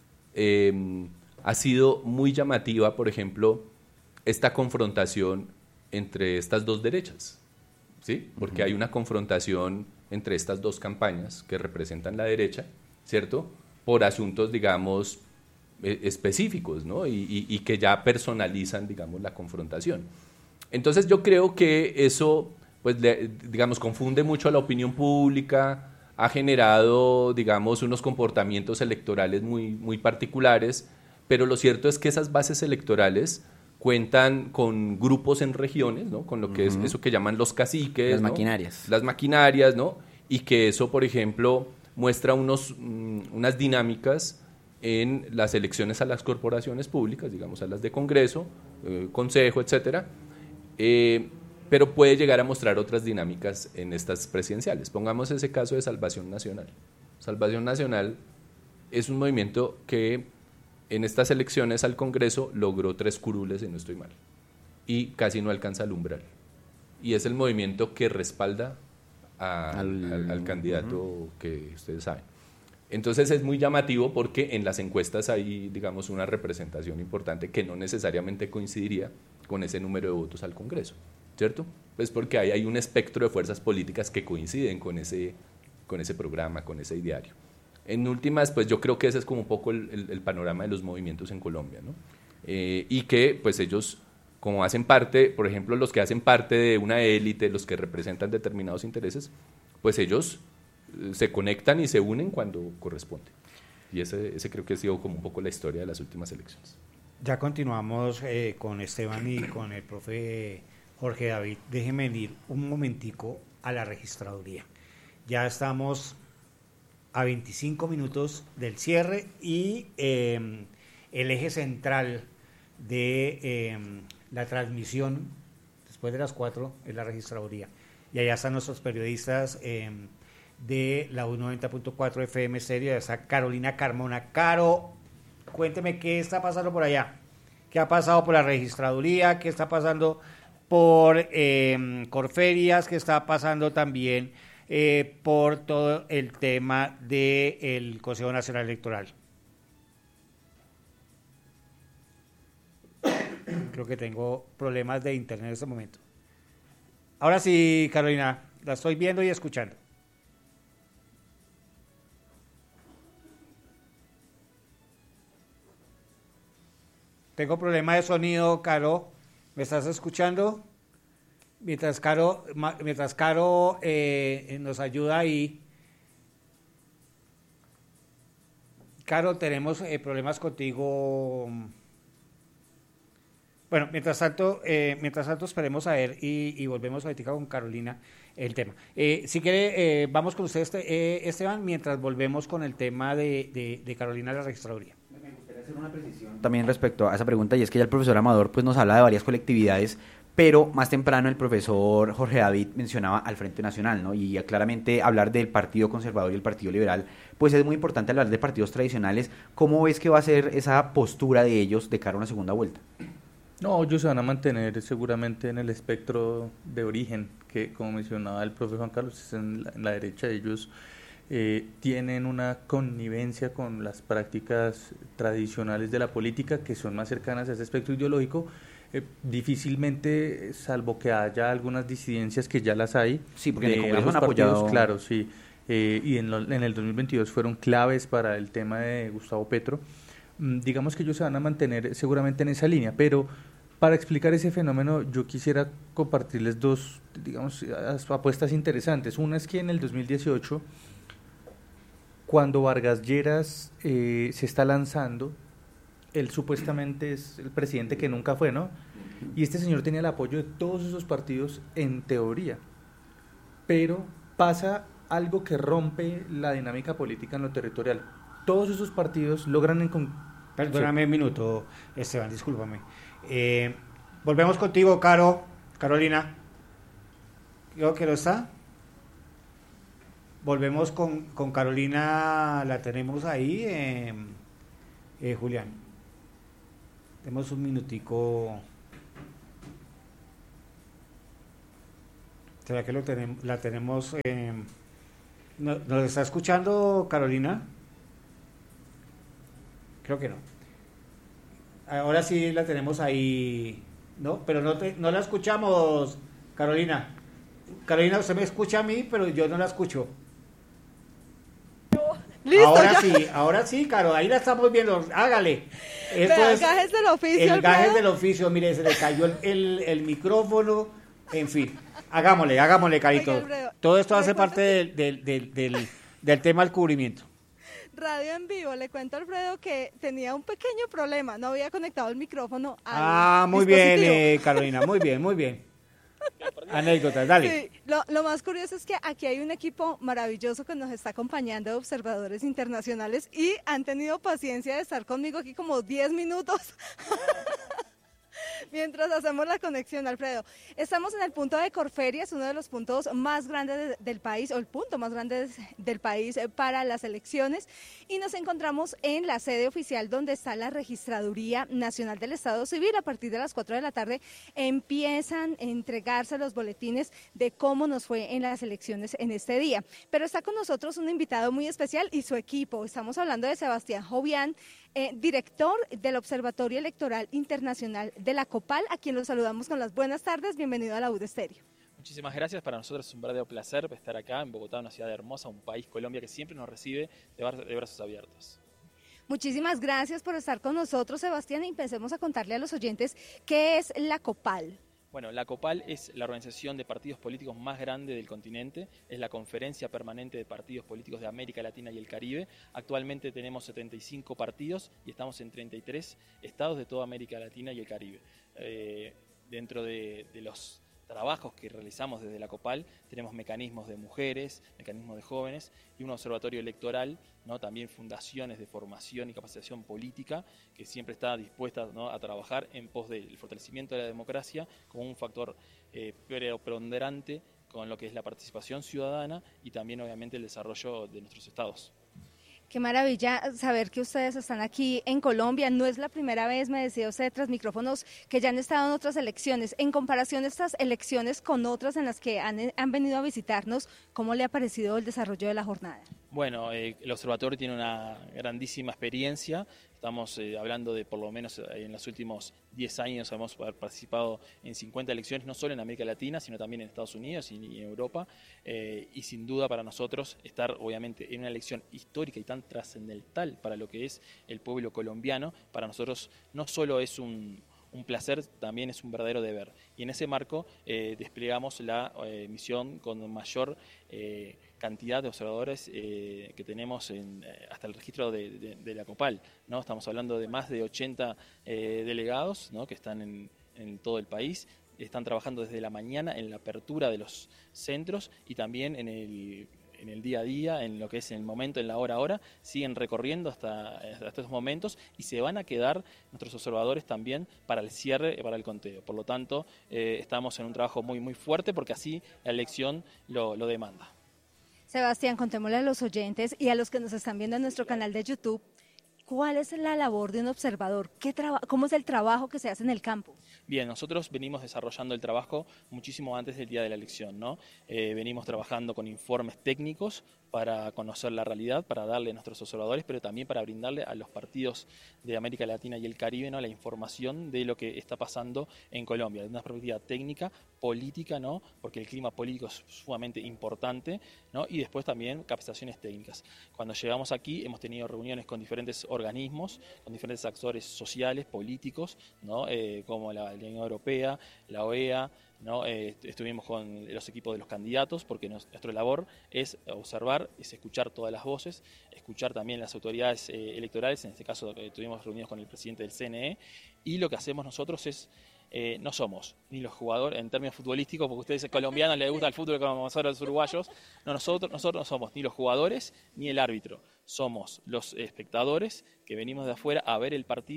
eh, ha sido muy llamativa, por ejemplo, esta confrontación entre estas dos derechas, ¿sí? Porque uh-huh. hay una confrontación entre estas dos campañas que representan la derecha, ¿cierto? Por asuntos, digamos, eh, específicos, ¿no? Y, y, y que ya personalizan, digamos, la confrontación. Entonces yo creo que eso, pues, le, digamos, confunde mucho a la opinión pública, ha generado, digamos, unos comportamientos electorales muy, muy particulares, pero lo cierto es que esas bases electorales cuentan con grupos en regiones, ¿no? Con lo que uh-huh. es eso que llaman los caciques, las ¿no? maquinarias. Las maquinarias, ¿no? Y que eso, por ejemplo, muestra unos, um, unas dinámicas en las elecciones a las corporaciones públicas, digamos, a las de Congreso, eh, Consejo, etcétera, eh, pero puede llegar a mostrar otras dinámicas en estas presidenciales. Pongamos ese caso de Salvación Nacional. Salvación Nacional es un movimiento que en estas elecciones al Congreso logró tres curules, si no estoy mal, y casi no alcanza el umbral. Y es el movimiento que respalda a, al, al, al candidato uh-huh. que ustedes saben. Entonces es muy llamativo porque en las encuestas hay, digamos, una representación importante que no necesariamente coincidiría con ese número de votos al Congreso, ¿cierto? Pues porque hay, hay un espectro de fuerzas políticas que coinciden con ese, con ese programa, con ese ideario. En últimas, pues yo creo que ese es como un poco el, el, el panorama de los movimientos en Colombia, ¿no? Eh, y que pues ellos, como hacen parte, por ejemplo, los que hacen parte de una élite, los que representan determinados intereses, pues ellos eh, se conectan y se unen cuando corresponde. Y ese, ese creo que ha sido como un poco la historia de las últimas elecciones. Ya continuamos eh, con Esteban y con el profe Jorge David. Déjenme ir un momentico a la registraduría. Ya estamos a veinticinco minutos del cierre y eh, el eje central de eh, la transmisión después de las cuatro es la registraduría. Y allá están nuestros periodistas eh, de la U noventa punto cuatro F M Stereo, allá está Carolina Carmona. Caro, cuénteme qué está pasando por allá, qué ha pasado por la registraduría, qué está pasando por eh, Corferias, qué está pasando también Eh, por todo el tema del Consejo Nacional Electoral. Creo que tengo problemas de internet en este momento. Ahora sí, Carolina, la estoy viendo y escuchando. Tengo problema de sonido, Caro. ¿Me estás escuchando? Mientras Caro, mientras Caro eh, nos ayuda ahí. Caro, tenemos eh, problemas contigo. Bueno, mientras tanto, eh, mientras tanto esperemos a ver y, y volvemos ahorita con Carolina el tema. Eh, si quiere, eh, vamos con usted, este, eh, Esteban, mientras volvemos con el tema de, de, de Carolina de la registraduría. Me gustaría hacer una precisión también respecto a esa pregunta, y es que ya el profesor Amador pues nos habla de varias colectividades, pero más temprano el profesor Jorge David mencionaba al Frente Nacional, ¿no? Y claramente hablar del Partido Conservador y el Partido Liberal, pues es muy importante hablar de partidos tradicionales. ¿Cómo ves que va a ser esa postura de ellos de cara a una segunda vuelta? No, ellos se van a mantener seguramente en el espectro de origen, que como mencionaba el profesor Juan Carlos, es en la, en la derecha. Ellos eh, tienen una connivencia con las prácticas tradicionales de la política, que son más cercanas a ese espectro ideológico. Eh, difícilmente, salvo que haya algunas disidencias, que ya las hay, sí, porque de en el Congreso ambos han partidos, apoyado... claro, sí, eh, y en, lo, en el dos mil veintidós fueron claves para el tema de Gustavo Petro. Mm, digamos que ellos se van a mantener seguramente en esa línea, pero para explicar ese fenómeno yo quisiera compartirles dos, digamos, apuestas interesantes. Una es que en el dos mil dieciocho, cuando Vargas Lleras eh, se está lanzando, él supuestamente es el presidente que nunca fue, ¿no? Y este señor tenía el apoyo de todos esos partidos en teoría, pero pasa algo que rompe la dinámica política en lo territorial. Todos esos partidos logran... En con... Perdóname sí. un minuto, Esteban, discúlpame. Eh, volvemos contigo, Caro, Carolina. Creo que no está. volvemos con, con Carolina, la tenemos ahí, eh, eh, Julián. Tenemos un minutico. ¿Será que lo tenemos, la tenemos? Eh, ¿Nos está escuchando Carolina? Creo que no. Ahora sí la tenemos ahí, ¿no? Pero no, te, no la escuchamos, Carolina. Carolina, usted me escucha a mí, pero yo no la escucho. Listo, ahora ya. sí, ahora sí, Caro, ahí la estamos viendo, hágale. Esto Vea, es gajes del oficio. el gajes del oficio, mire, se le cayó el, el, el micrófono, en fin. Hagámosle, hagámosle, Carito. Oiga, Alfredo, Todo esto hace ¿recuerda parte del, del, del, del, del tema del cubrimiento. Radio en vivo, le cuento a Alfredo que tenía un pequeño problema, no había conectado el micrófono al Ah, muy bien, dispositivo. eh, Carolina, muy bien, muy bien. Anécdotas, dale. Sí, lo, lo más curioso es que aquí hay un equipo maravilloso que nos está acompañando de observadores internacionales y han tenido paciencia de estar conmigo aquí como diez minutos. Mientras hacemos la conexión, Alfredo. Estamos en el punto de Corferias, uno de los puntos más grandes de, del país, o el punto más grande del país para las elecciones, y nos encontramos en la sede oficial donde está la Registraduría Nacional del Estado Civil. A partir de las cuatro de la tarde empiezan a entregarse los boletines de cómo nos fue en las elecciones en este día. Pero está con nosotros un invitado muy especial y su equipo. Estamos hablando de Sebastián Jovian, Eh, director del Observatorio Electoral Internacional de la COPAL, a quien los saludamos con las buenas tardes. Bienvenido a la U de Estéreo. Muchísimas gracias, para nosotros es un verdadero placer estar acá en Bogotá, una ciudad hermosa, un país, Colombia, que siempre nos recibe de, bar de brazos abiertos. Muchísimas gracias por estar con nosotros, Sebastián, y empecemos a contarle a los oyentes qué es la COPAL. Bueno, la COPAL es la organización de partidos políticos más grande del continente, es la conferencia permanente de partidos políticos de América Latina y el Caribe. Actualmente tenemos setenta y cinco partidos y estamos en treinta y tres estados de toda América Latina y el Caribe. Eh, dentro de, de los trabajos que realizamos desde la COPAL tenemos mecanismos de mujeres, mecanismos de jóvenes y un observatorio electoral, ¿no? También fundaciones de formación y capacitación política que siempre está dispuesta, ¿no? a trabajar en pos del fortalecimiento de la democracia como un factor eh, preponderante con lo que es la participación ciudadana y también obviamente el desarrollo de nuestros estados. Qué maravilla saber que ustedes están aquí en Colombia. No es la primera vez, me decía usted, tras micrófonos, que ya han estado en otras elecciones. En comparación a estas elecciones con otras en las que han, han venido a visitarnos, ¿cómo le ha parecido el desarrollo de la jornada? Bueno, eh, el observatorio tiene una grandísima experiencia. Estamos eh, hablando de por lo menos eh, en los últimos diez años hemos participado en cincuenta elecciones, no solo en América Latina, sino también en Estados Unidos y en Europa. Eh, y sin duda para nosotros estar obviamente en una elección histórica y tan trascendental para lo que es el pueblo colombiano, para nosotros no solo es un... un placer, también es un verdadero deber. Y en ese marco eh, desplegamos la eh, misión con mayor eh, cantidad de observadores eh, que tenemos en, eh, hasta el registro de, de, de la COPAL, ¿no? Estamos hablando de más de ochenta eh, delegados, ¿no? que están en, en todo el país. Están trabajando desde la mañana en la apertura de los centros y también en el... en el día a día, en lo que es en el momento, en la hora a hora, siguen recorriendo hasta, hasta estos momentos y se van a quedar nuestros observadores también para el cierre, para el conteo. Por lo tanto, eh, estamos en un trabajo muy, muy fuerte porque así la elección lo, lo demanda. Sebastián, contémosle a los oyentes y a los que nos están viendo en nuestro canal de YouTube, ¿cuál es la labor de un observador? ¿Qué ¿Cómo es el trabajo que se hace en el campo? Bien, nosotros venimos desarrollando el trabajo muchísimo antes del día de la elección, ¿no? Eh, venimos trabajando con informes técnicos para conocer la realidad, para darle a nuestros observadores, pero también para brindarle a los partidos de América Latina y el Caribe, ¿no? la información de lo que está pasando en Colombia, desde una perspectiva técnica, política, ¿no? porque el clima político es sumamente importante, ¿no? y después también capacitaciones técnicas. Cuando llegamos aquí hemos tenido reuniones con diferentes organismos, con diferentes actores sociales, políticos, ¿no? eh, como la Unión Europea, la O E A, ¿no? Eh, estuvimos con los equipos de los candidatos porque nos, nuestra labor es observar, es escuchar todas las voces, escuchar también las autoridades eh, electorales, en este caso eh, tuvimos reunidos con el presidente del C N E y lo que hacemos nosotros es, eh, no somos ni los jugadores en términos futbolísticos, porque a ustedes colombianos les gusta el fútbol como nosotros los uruguayos, no, nosotros, nosotros no somos ni los jugadores ni el árbitro, somos los espectadores que venimos de afuera a ver el partido,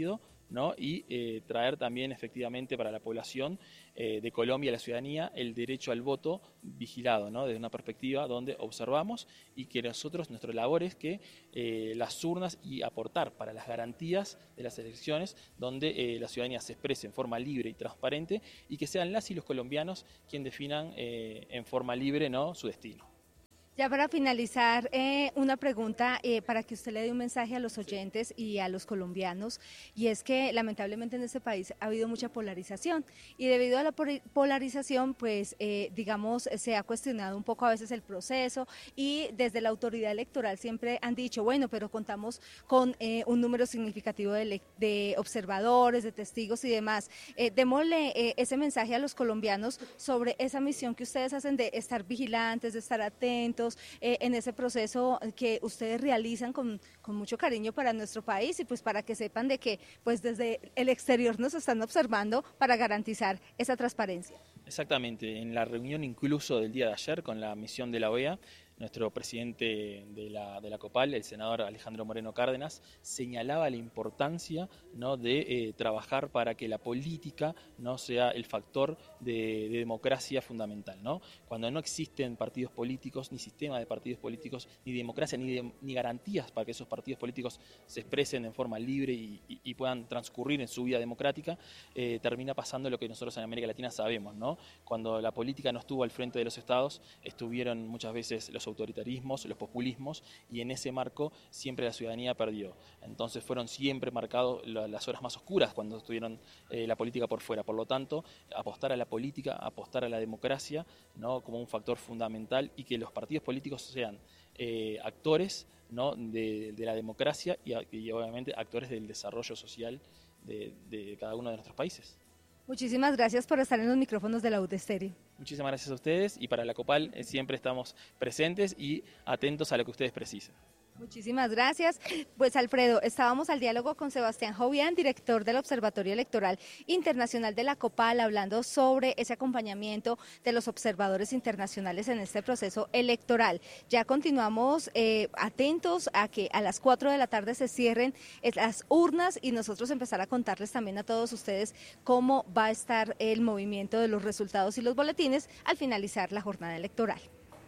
¿no? Y eh, traer también efectivamente para la población eh, de Colombia, la ciudadanía, el derecho al voto vigilado, ¿no? Desde una perspectiva donde observamos y que nosotros, nuestra labor es que eh, las urnas y aportar para las garantías de las elecciones donde eh, la ciudadanía se exprese en forma libre y transparente y que sean las y los colombianos quienes definan eh, en forma libre, ¿no?, su destino. Ya para finalizar, eh, una pregunta eh, para que usted le dé un mensaje a los oyentes y a los colombianos, y es que lamentablemente en este país ha habido mucha polarización y debido a la polarización, pues eh, digamos, se ha cuestionado un poco a veces el proceso y desde la autoridad electoral siempre han dicho, bueno, pero contamos con eh, un número significativo de, de observadores, de testigos y demás. Eh, démosle eh, ese mensaje a los colombianos sobre esa misión que ustedes hacen de estar vigilantes, de estar atentos, Eh, en ese proceso que ustedes realizan con, con mucho cariño para nuestro país y pues para que sepan de que pues desde el exterior nos están observando para garantizar esa transparencia. Exactamente, en la reunión incluso del día de ayer con la misión de la O E A, nuestro presidente de la, de la COPAL, el senador Alejandro Moreno Cárdenas, señalaba la importancia, ¿no?, de eh, trabajar para que la política no sea el factor de, de democracia fundamental, ¿no? Cuando no existen partidos políticos, ni sistema de partidos políticos, ni democracia, ni, de, ni garantías para que esos partidos políticos se expresen en forma libre y, y, y puedan transcurrir en su vida democrática, eh, termina pasando lo que nosotros en América Latina sabemos, ¿no? Cuando la política no estuvo al frente de los estados, estuvieron muchas veces los autoritarismos, los populismos, y en ese marco siempre la ciudadanía perdió. Entonces fueron siempre marcados las horas más oscuras cuando estuvieron eh, la política por fuera. Por lo tanto, apostar a la política, apostar a la democracia, ¿no?, como un factor fundamental, y que los partidos políticos sean eh, actores, ¿no?, de, de la democracia y, y obviamente actores del desarrollo social de, de cada uno de nuestros países. Muchísimas gracias por estar en los micrófonos de la U D Estéreo. Muchísimas gracias a ustedes, y para la COPAL eh, siempre estamos presentes y atentos a lo que ustedes precisen. Muchísimas gracias. Pues Alfredo, estábamos al diálogo con Sebastián Jovian, director del Observatorio Electoral Internacional de la COPAL, hablando sobre ese acompañamiento de los observadores internacionales en este proceso electoral. Ya continuamos eh, atentos a que a las cuatro de la tarde se cierren las urnas y nosotros empezar a contarles también a todos ustedes cómo va a estar el movimiento de los resultados y los boletines al finalizar la jornada electoral.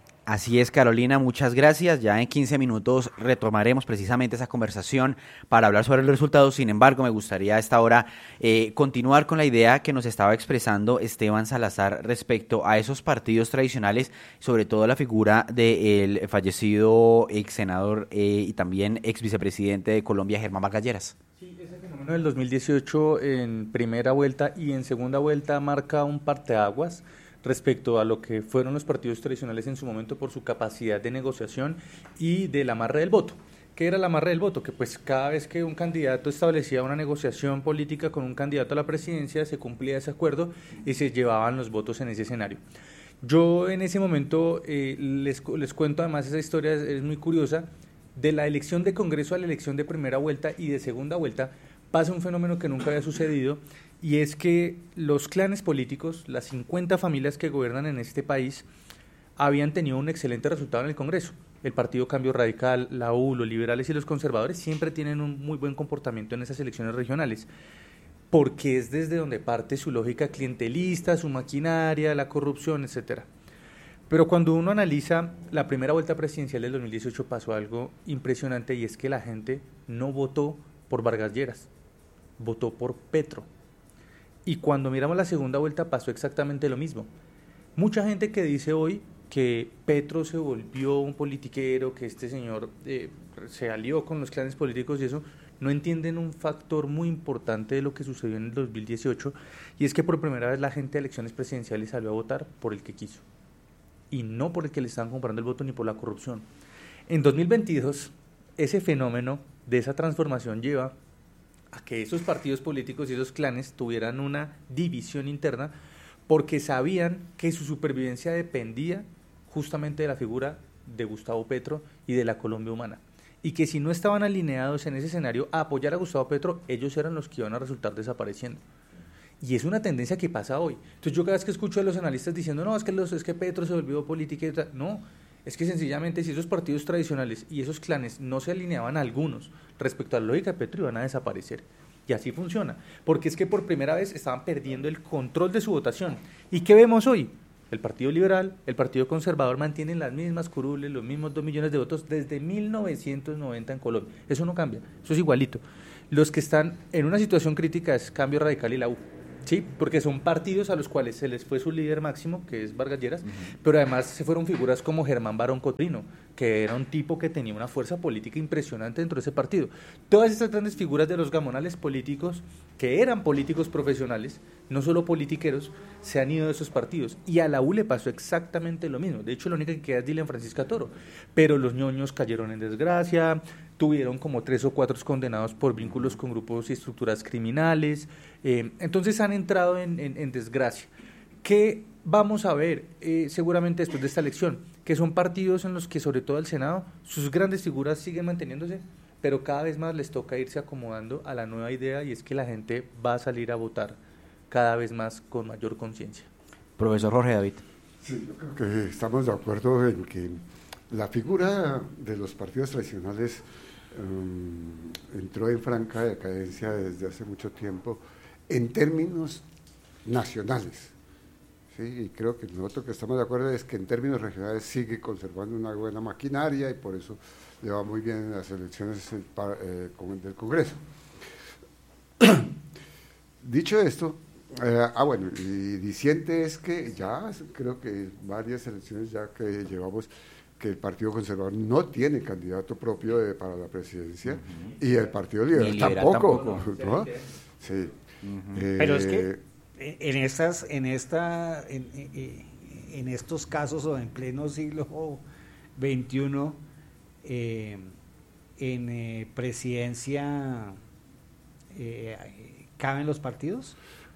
Así es, Carolina, muchas gracias. Ya en quince minutos retomaremos precisamente esa conversación para hablar sobre los resultados. Sin embargo, me gustaría a esta hora eh, continuar con la idea que nos estaba expresando Esteban Salazar respecto a esos partidos tradicionales, sobre todo la figura del fallecido ex senador eh, y también ex vicepresidente de Colombia, Germán Vargas Lleras. Sí, ese fenómeno del dos mil dieciocho en primera vuelta y en segunda vuelta marca un parteaguas respecto a lo que fueron los partidos tradicionales en su momento por su capacidad de negociación y del amarre del voto. ¿Qué era el amarre del voto? Que pues cada vez que un candidato establecía una negociación política con un candidato a la presidencia, se cumplía ese acuerdo y se llevaban los votos en ese escenario. Yo en ese momento eh, les, les cuento, además esa historia es, es muy curiosa, de la elección de Congreso a la elección de primera vuelta y de segunda vuelta pasa un fenómeno que nunca había sucedido, y es que los clanes políticos, las cincuenta familias que gobiernan en este país, habían tenido un excelente resultado en el Congreso. El Partido Cambio Radical, la U, los liberales y los conservadores siempre tienen un muy buen comportamiento en esas elecciones regionales, porque es desde donde parte su lógica clientelista, su maquinaria, la corrupción, etcétera. Pero cuando uno analiza la primera vuelta presidencial del dos mil dieciocho pasó algo impresionante, y es que la gente no votó por Vargas Lleras, votó por Petro. Y cuando miramos la segunda vuelta pasó exactamente lo mismo. Mucha gente que dice hoy que Petro se volvió un politiquero, que este señor eh, se alió con los clanes políticos y eso, no entienden un factor muy importante de lo que sucedió en el dos mil dieciocho, y es que por primera vez la gente de elecciones presidenciales salió a votar por el que quiso, y no por el que le estaban comprando el voto ni por la corrupción. En dos mil veintidós, ese fenómeno de esa transformación lleva a que esos partidos políticos y esos clanes tuvieran una división interna, porque sabían que su supervivencia dependía justamente de la figura de Gustavo Petro y de la Colombia humana, y que si no estaban alineados en ese escenario a apoyar a Gustavo Petro, ellos eran los que iban a resultar desapareciendo. Y es una tendencia que pasa hoy. Entonces yo cada vez que escucho a los analistas diciendo, no, es que, los, es que Petro se volvió política, y tal, no, es que sencillamente si esos partidos tradicionales y esos clanes no se alineaban a algunos respecto a la lógica de Petro, iban a desaparecer. Y así funciona, porque es que por primera vez estaban perdiendo el control de su votación. ¿Y qué vemos hoy? El Partido Liberal, el Partido Conservador mantienen las mismas curules, los mismos dos millones de votos desde mil novecientos noventa en Colombia. Eso no cambia, eso es igualito. Los que están en una situación crítica es Cambio Radical y la U. Sí, porque son partidos a los cuales se les fue su líder máximo, que es Vargas Lleras, uh-huh. pero además se fueron figuras como Germán Barón Cotrino, que era un tipo que tenía una fuerza política impresionante dentro de ese partido. Todas estas grandes figuras de los gamonales políticos, que eran políticos profesionales, no solo politiqueros, se han ido de esos partidos. Y a la U le pasó exactamente lo mismo. De hecho, la única que queda es Dilian Francisca Toro. Pero los ñoños cayeron en desgracia, tuvieron como tres o cuatro condenados por vínculos con grupos y estructuras criminales, eh, entonces han entrado en, en, en desgracia. ¿Qué vamos a ver eh, seguramente después de esta elección? Que son partidos en los que, sobre todo el Senado, sus grandes figuras siguen manteniéndose, pero cada vez más les toca irse acomodando a la nueva idea, y es que la gente va a salir a votar cada vez más con mayor conciencia. Profesor Jorge David. Sí, yo creo que estamos de acuerdo en que la figura de los partidos tradicionales um, entró en franca decadencia desde hace mucho tiempo en términos nacionales. Sí, y creo que nosotros que estamos de acuerdo es que en términos regionales sigue conservando una buena maquinaria y por eso le va muy bien en las elecciones eh, del Congreso. Dicho esto, eh, ah bueno, y diciente es que ya creo que varias elecciones ya que llevamos que el Partido Conservador no tiene candidato propio de, para la presidencia, uh-huh. y el Partido Liberal, liberal tampoco, tampoco. ¿No? Sí. Uh-huh. eh, Pero es que en estas, en esta, en, en, en estos casos o en pleno siglo veintiuno, eh, en eh, presidencia eh, ¿caben los partidos?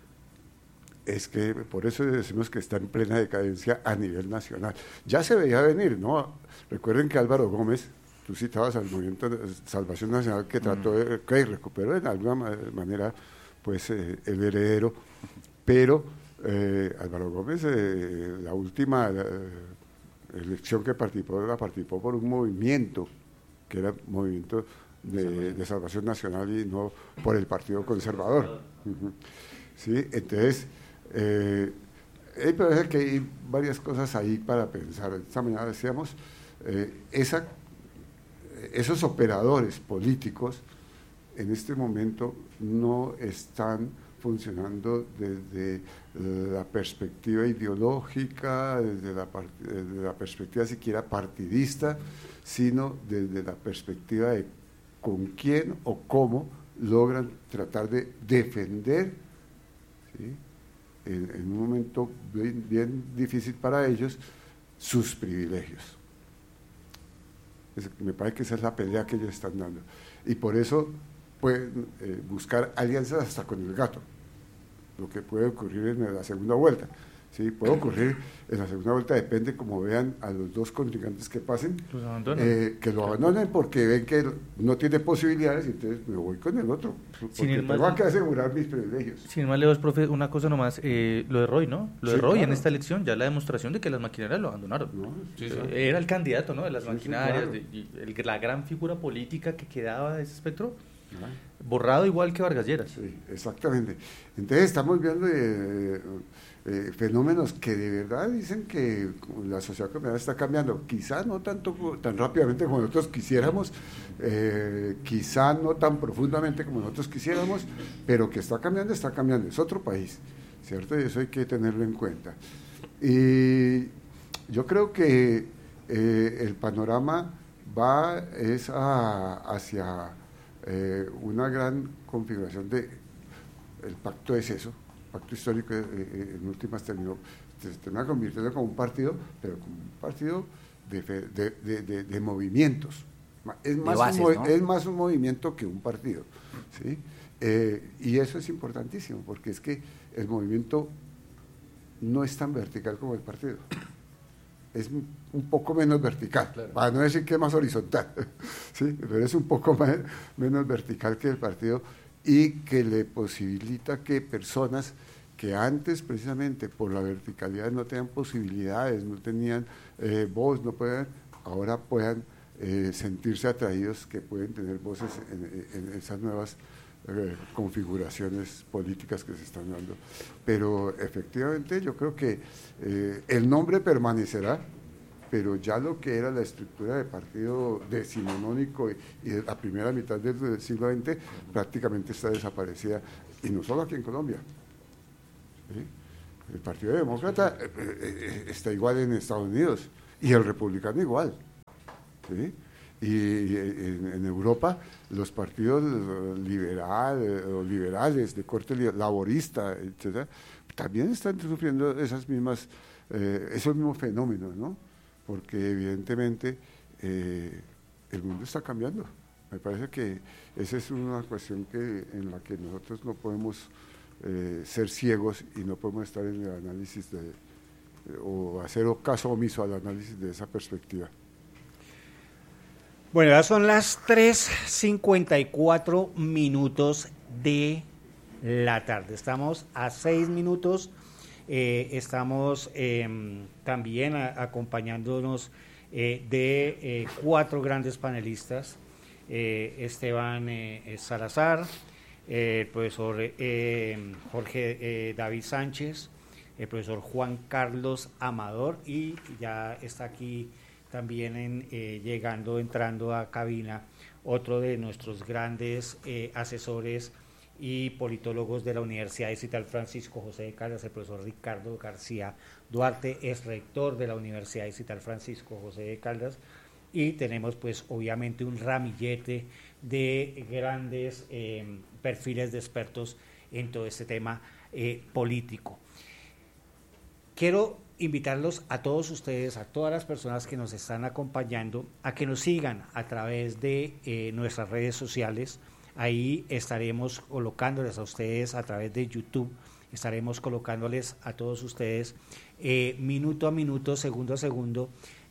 Es que por eso decimos que está en plena decadencia a nivel nacional. Ya se veía venir, ¿no? Recuerden que Álvaro Gómez, tú citabas al Movimiento de Salvación Nacional, que trató de, que recuperó de alguna manera pues eh, el heredero, pero eh, Álvaro Gómez, eh, la última eh, elección que participó, la participó por un movimiento, que era movimiento de, de Salvación Nacional y no por el Partido Conservador. Uh-huh. Sí, entonces... Eh, eh, pero es que hay varias cosas ahí para pensar. Esta mañana decíamos, eh, esa, esos operadores políticos en este momento no están funcionando desde la perspectiva ideológica, desde la, desde la perspectiva siquiera partidista, sino desde la perspectiva de con quién o cómo logran tratar de defender, ¿sí?, En, en un momento bien, bien difícil para ellos, sus privilegios. Es, me parece que esa es la pelea que ellos están dando. Y por eso pueden eh, buscar alianzas hasta con el gato, lo que puede ocurrir en la segunda vuelta. Sí, puede ocurrir en la segunda vuelta, depende como vean a los dos contrincantes que pasen, eh, que lo abandonen porque ven que no tiene posibilidades y entonces me voy con el otro, porque tengo que asegurar mis privilegios. Sin más lejos, profe, una cosa nomás, eh, lo de Roy, ¿no? Lo sí, de Roy, claro, en esta elección, ya la demostración de que las maquinarias lo abandonaron. No, sí, sí. Era el candidato, ¿no?, de las sí, maquinarias, sí, claro, de, y el, la gran figura política que quedaba de ese espectro, ah, borrado igual que Vargas Lleras. Sí, exactamente. Entonces estamos viendo eh, eh, fenómenos que de verdad dicen que la sociedad colombiana está cambiando, quizá no tanto tan rápidamente como nosotros quisiéramos, eh, quizá no tan profundamente como nosotros quisiéramos, pero que está cambiando, está cambiando, es otro país, ¿cierto? Y eso hay que tenerlo en cuenta. Y yo creo que eh, el panorama va es a, hacia eh, una gran configuración de el pacto es eso, pacto histórico, eh, eh, en últimas terminó, se termina convirtiendo como un partido, pero como un partido de, de, de, de, de movimientos. Es más, bases, un, ¿no? es más un movimiento que un partido, ¿sí? Eh, y eso es importantísimo, porque es que el movimiento no es tan vertical como el partido. Es un poco menos vertical, claro, para no decir que es más horizontal, ¿sí? Pero es un poco más, menos vertical que el partido, y que le posibilita que personas que antes precisamente por la verticalidad no tenían posibilidades, no tenían eh, voz, no puedan, ahora puedan eh, sentirse atraídos, que pueden tener voces en, en esas nuevas eh, configuraciones políticas que se están dando. Pero efectivamente yo creo que eh, el nombre permanecerá, pero ya lo que era la estructura de partido decimonónico y, y de la primera mitad del siglo veinte prácticamente está desaparecida, y no solo aquí en Colombia. ¿Sí? El Partido Demócrata eh, eh, está igual en Estados Unidos, y el Republicano igual. ¿Sí? Y, y en, en Europa los partidos liberal, o liberales de corte laborista, etcétera, también están sufriendo esas mismas, eh, esos mismos fenómenos, ¿no? Porque evidentemente eh, el mundo está cambiando. Me parece que esa es una cuestión que, en la que nosotros no podemos eh, ser ciegos y no podemos estar en el análisis de, o hacer caso omiso al análisis de esa perspectiva. Bueno, ya son las tres cincuenta y cuatro minutos de la tarde. Estamos a seis minutos. Eh, estamos eh, también a, acompañándonos eh, de eh, cuatro grandes panelistas. Eh, Esteban eh, Salazar, eh, el profesor eh, Jorge eh, David Sánchez, el profesor Juan Carlos Amador, y ya está aquí también en, eh, llegando, entrando a cabina, otro de nuestros grandes eh, asesores y politólogos de la Universidad Distrital Francisco José de Caldas, el profesor Ricardo García Duarte, es rector de la Universidad Distrital Francisco José de Caldas, y tenemos pues obviamente un ramillete de grandes eh, perfiles de expertos en todo este tema eh, político. Quiero invitarlos a todos ustedes, a todas las personas que nos están acompañando, a que nos sigan a través de eh, nuestras redes sociales. Ahí estaremos colocándoles a ustedes a través de YouTube, estaremos colocándoles a todos ustedes eh, minuto a minuto, segundo a segundo,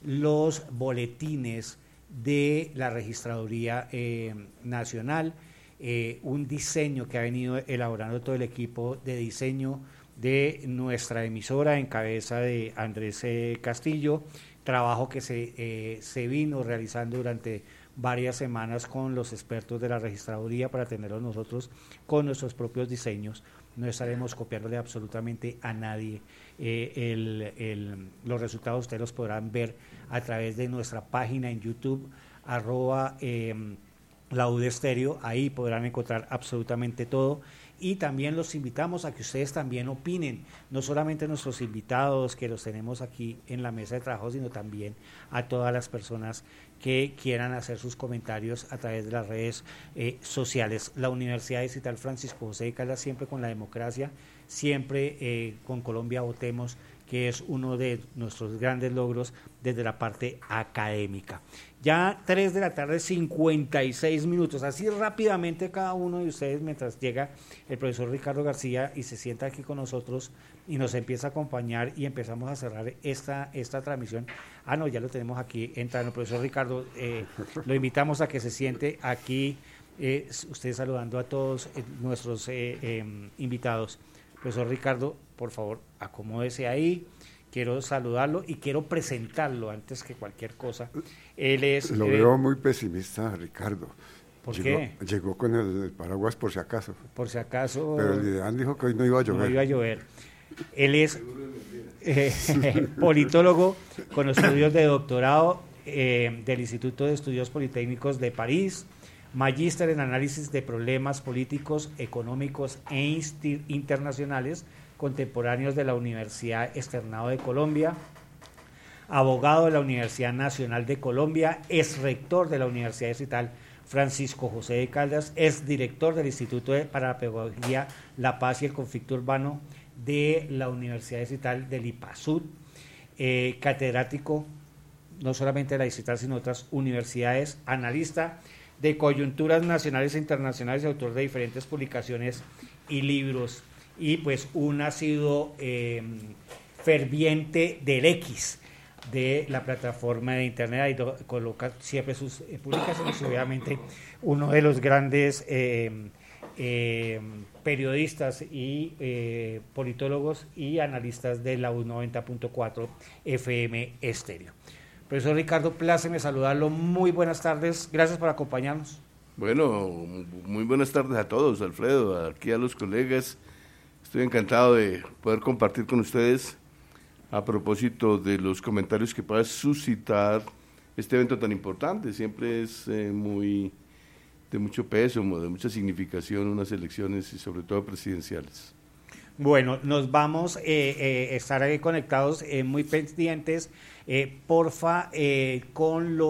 los boletines de la Registraduría eh, Nacional, eh, un diseño que ha venido elaborando todo el equipo de diseño de nuestra emisora en cabeza de Andrés eh, Castillo, trabajo que se, eh, se vino realizando durante varias semanas con los expertos de la registraduría para tenerlos nosotros con nuestros propios diseños. No estaremos copiándole absolutamente a nadie. Eh, el, el, los resultados ustedes los podrán ver a través de nuestra página en YouTube, arroba eh, la U D Estéreo, ahí podrán encontrar absolutamente todo. Y también los invitamos a que ustedes también opinen, no solamente nuestros invitados que los tenemos aquí en la mesa de trabajo, sino también a todas las personas que quieran hacer sus comentarios a través de las redes eh, sociales. La Universidad Distrital Francisco José de Caldas siempre con la democracia, siempre eh, con Colombia Votemos, que es uno de nuestros grandes logros desde la parte académica. Ya tres de la tarde, cincuenta y seis minutos, así rápidamente cada uno de ustedes, mientras llega el profesor Ricardo García y se sienta aquí con nosotros y nos empieza a acompañar y empezamos a cerrar esta, esta transmisión. Ah, no, ya lo tenemos aquí entrando. Profesor Ricardo, eh, lo invitamos a que se siente aquí, eh, usted saludando a todos eh, nuestros eh, eh, invitados. Profesor Ricardo, por favor, acomódese ahí. Quiero saludarlo y quiero presentarlo antes que cualquier cosa. Él es... Lo eh, veo muy pesimista, Ricardo. ¿Por llegó, qué? Llegó con el, el paraguas por si acaso. Por si acaso... Pero el ideal dijo que hoy no iba a llover. No iba a llover. Él es eh, politólogo con estudios de doctorado eh, del Instituto de Estudios Politécnicos de París, magíster en análisis de problemas políticos, económicos e internacionales contemporáneos de la Universidad Externado de Colombia, abogado de la Universidad Nacional de Colombia, es rector de la Universidad Distrital Francisco José de Caldas, es director del Instituto de, para la Pedagogía, la Paz y el Conflicto Urbano de la Universidad Distrital del IPASUD, eh, catedrático no solamente de la Distrital sino de otras universidades, analista de coyunturas nacionales e internacionales y autor de diferentes publicaciones y libros. Y pues un ha sido eh, ferviente del X, de la plataforma de internet, ahí do, coloca siempre sus eh, publicaciones, y obviamente uno de los grandes eh, eh, periodistas y eh, politólogos y analistas de la U noventa punto cuatro F M Estéreo. Profesor Ricardo, pláceme saludarlo, muy buenas tardes, gracias por acompañarnos. Bueno, muy buenas tardes a todos, Alfredo, aquí a los colegas. Estoy encantado de poder compartir con ustedes a propósito de los comentarios que pueda suscitar este evento tan importante. Siempre es eh, muy de mucho peso, de mucha significación unas elecciones y sobre todo presidenciales. Bueno, nos vamos a eh, eh, estar ahí conectados, eh, muy pendientes, eh, porfa, eh, con los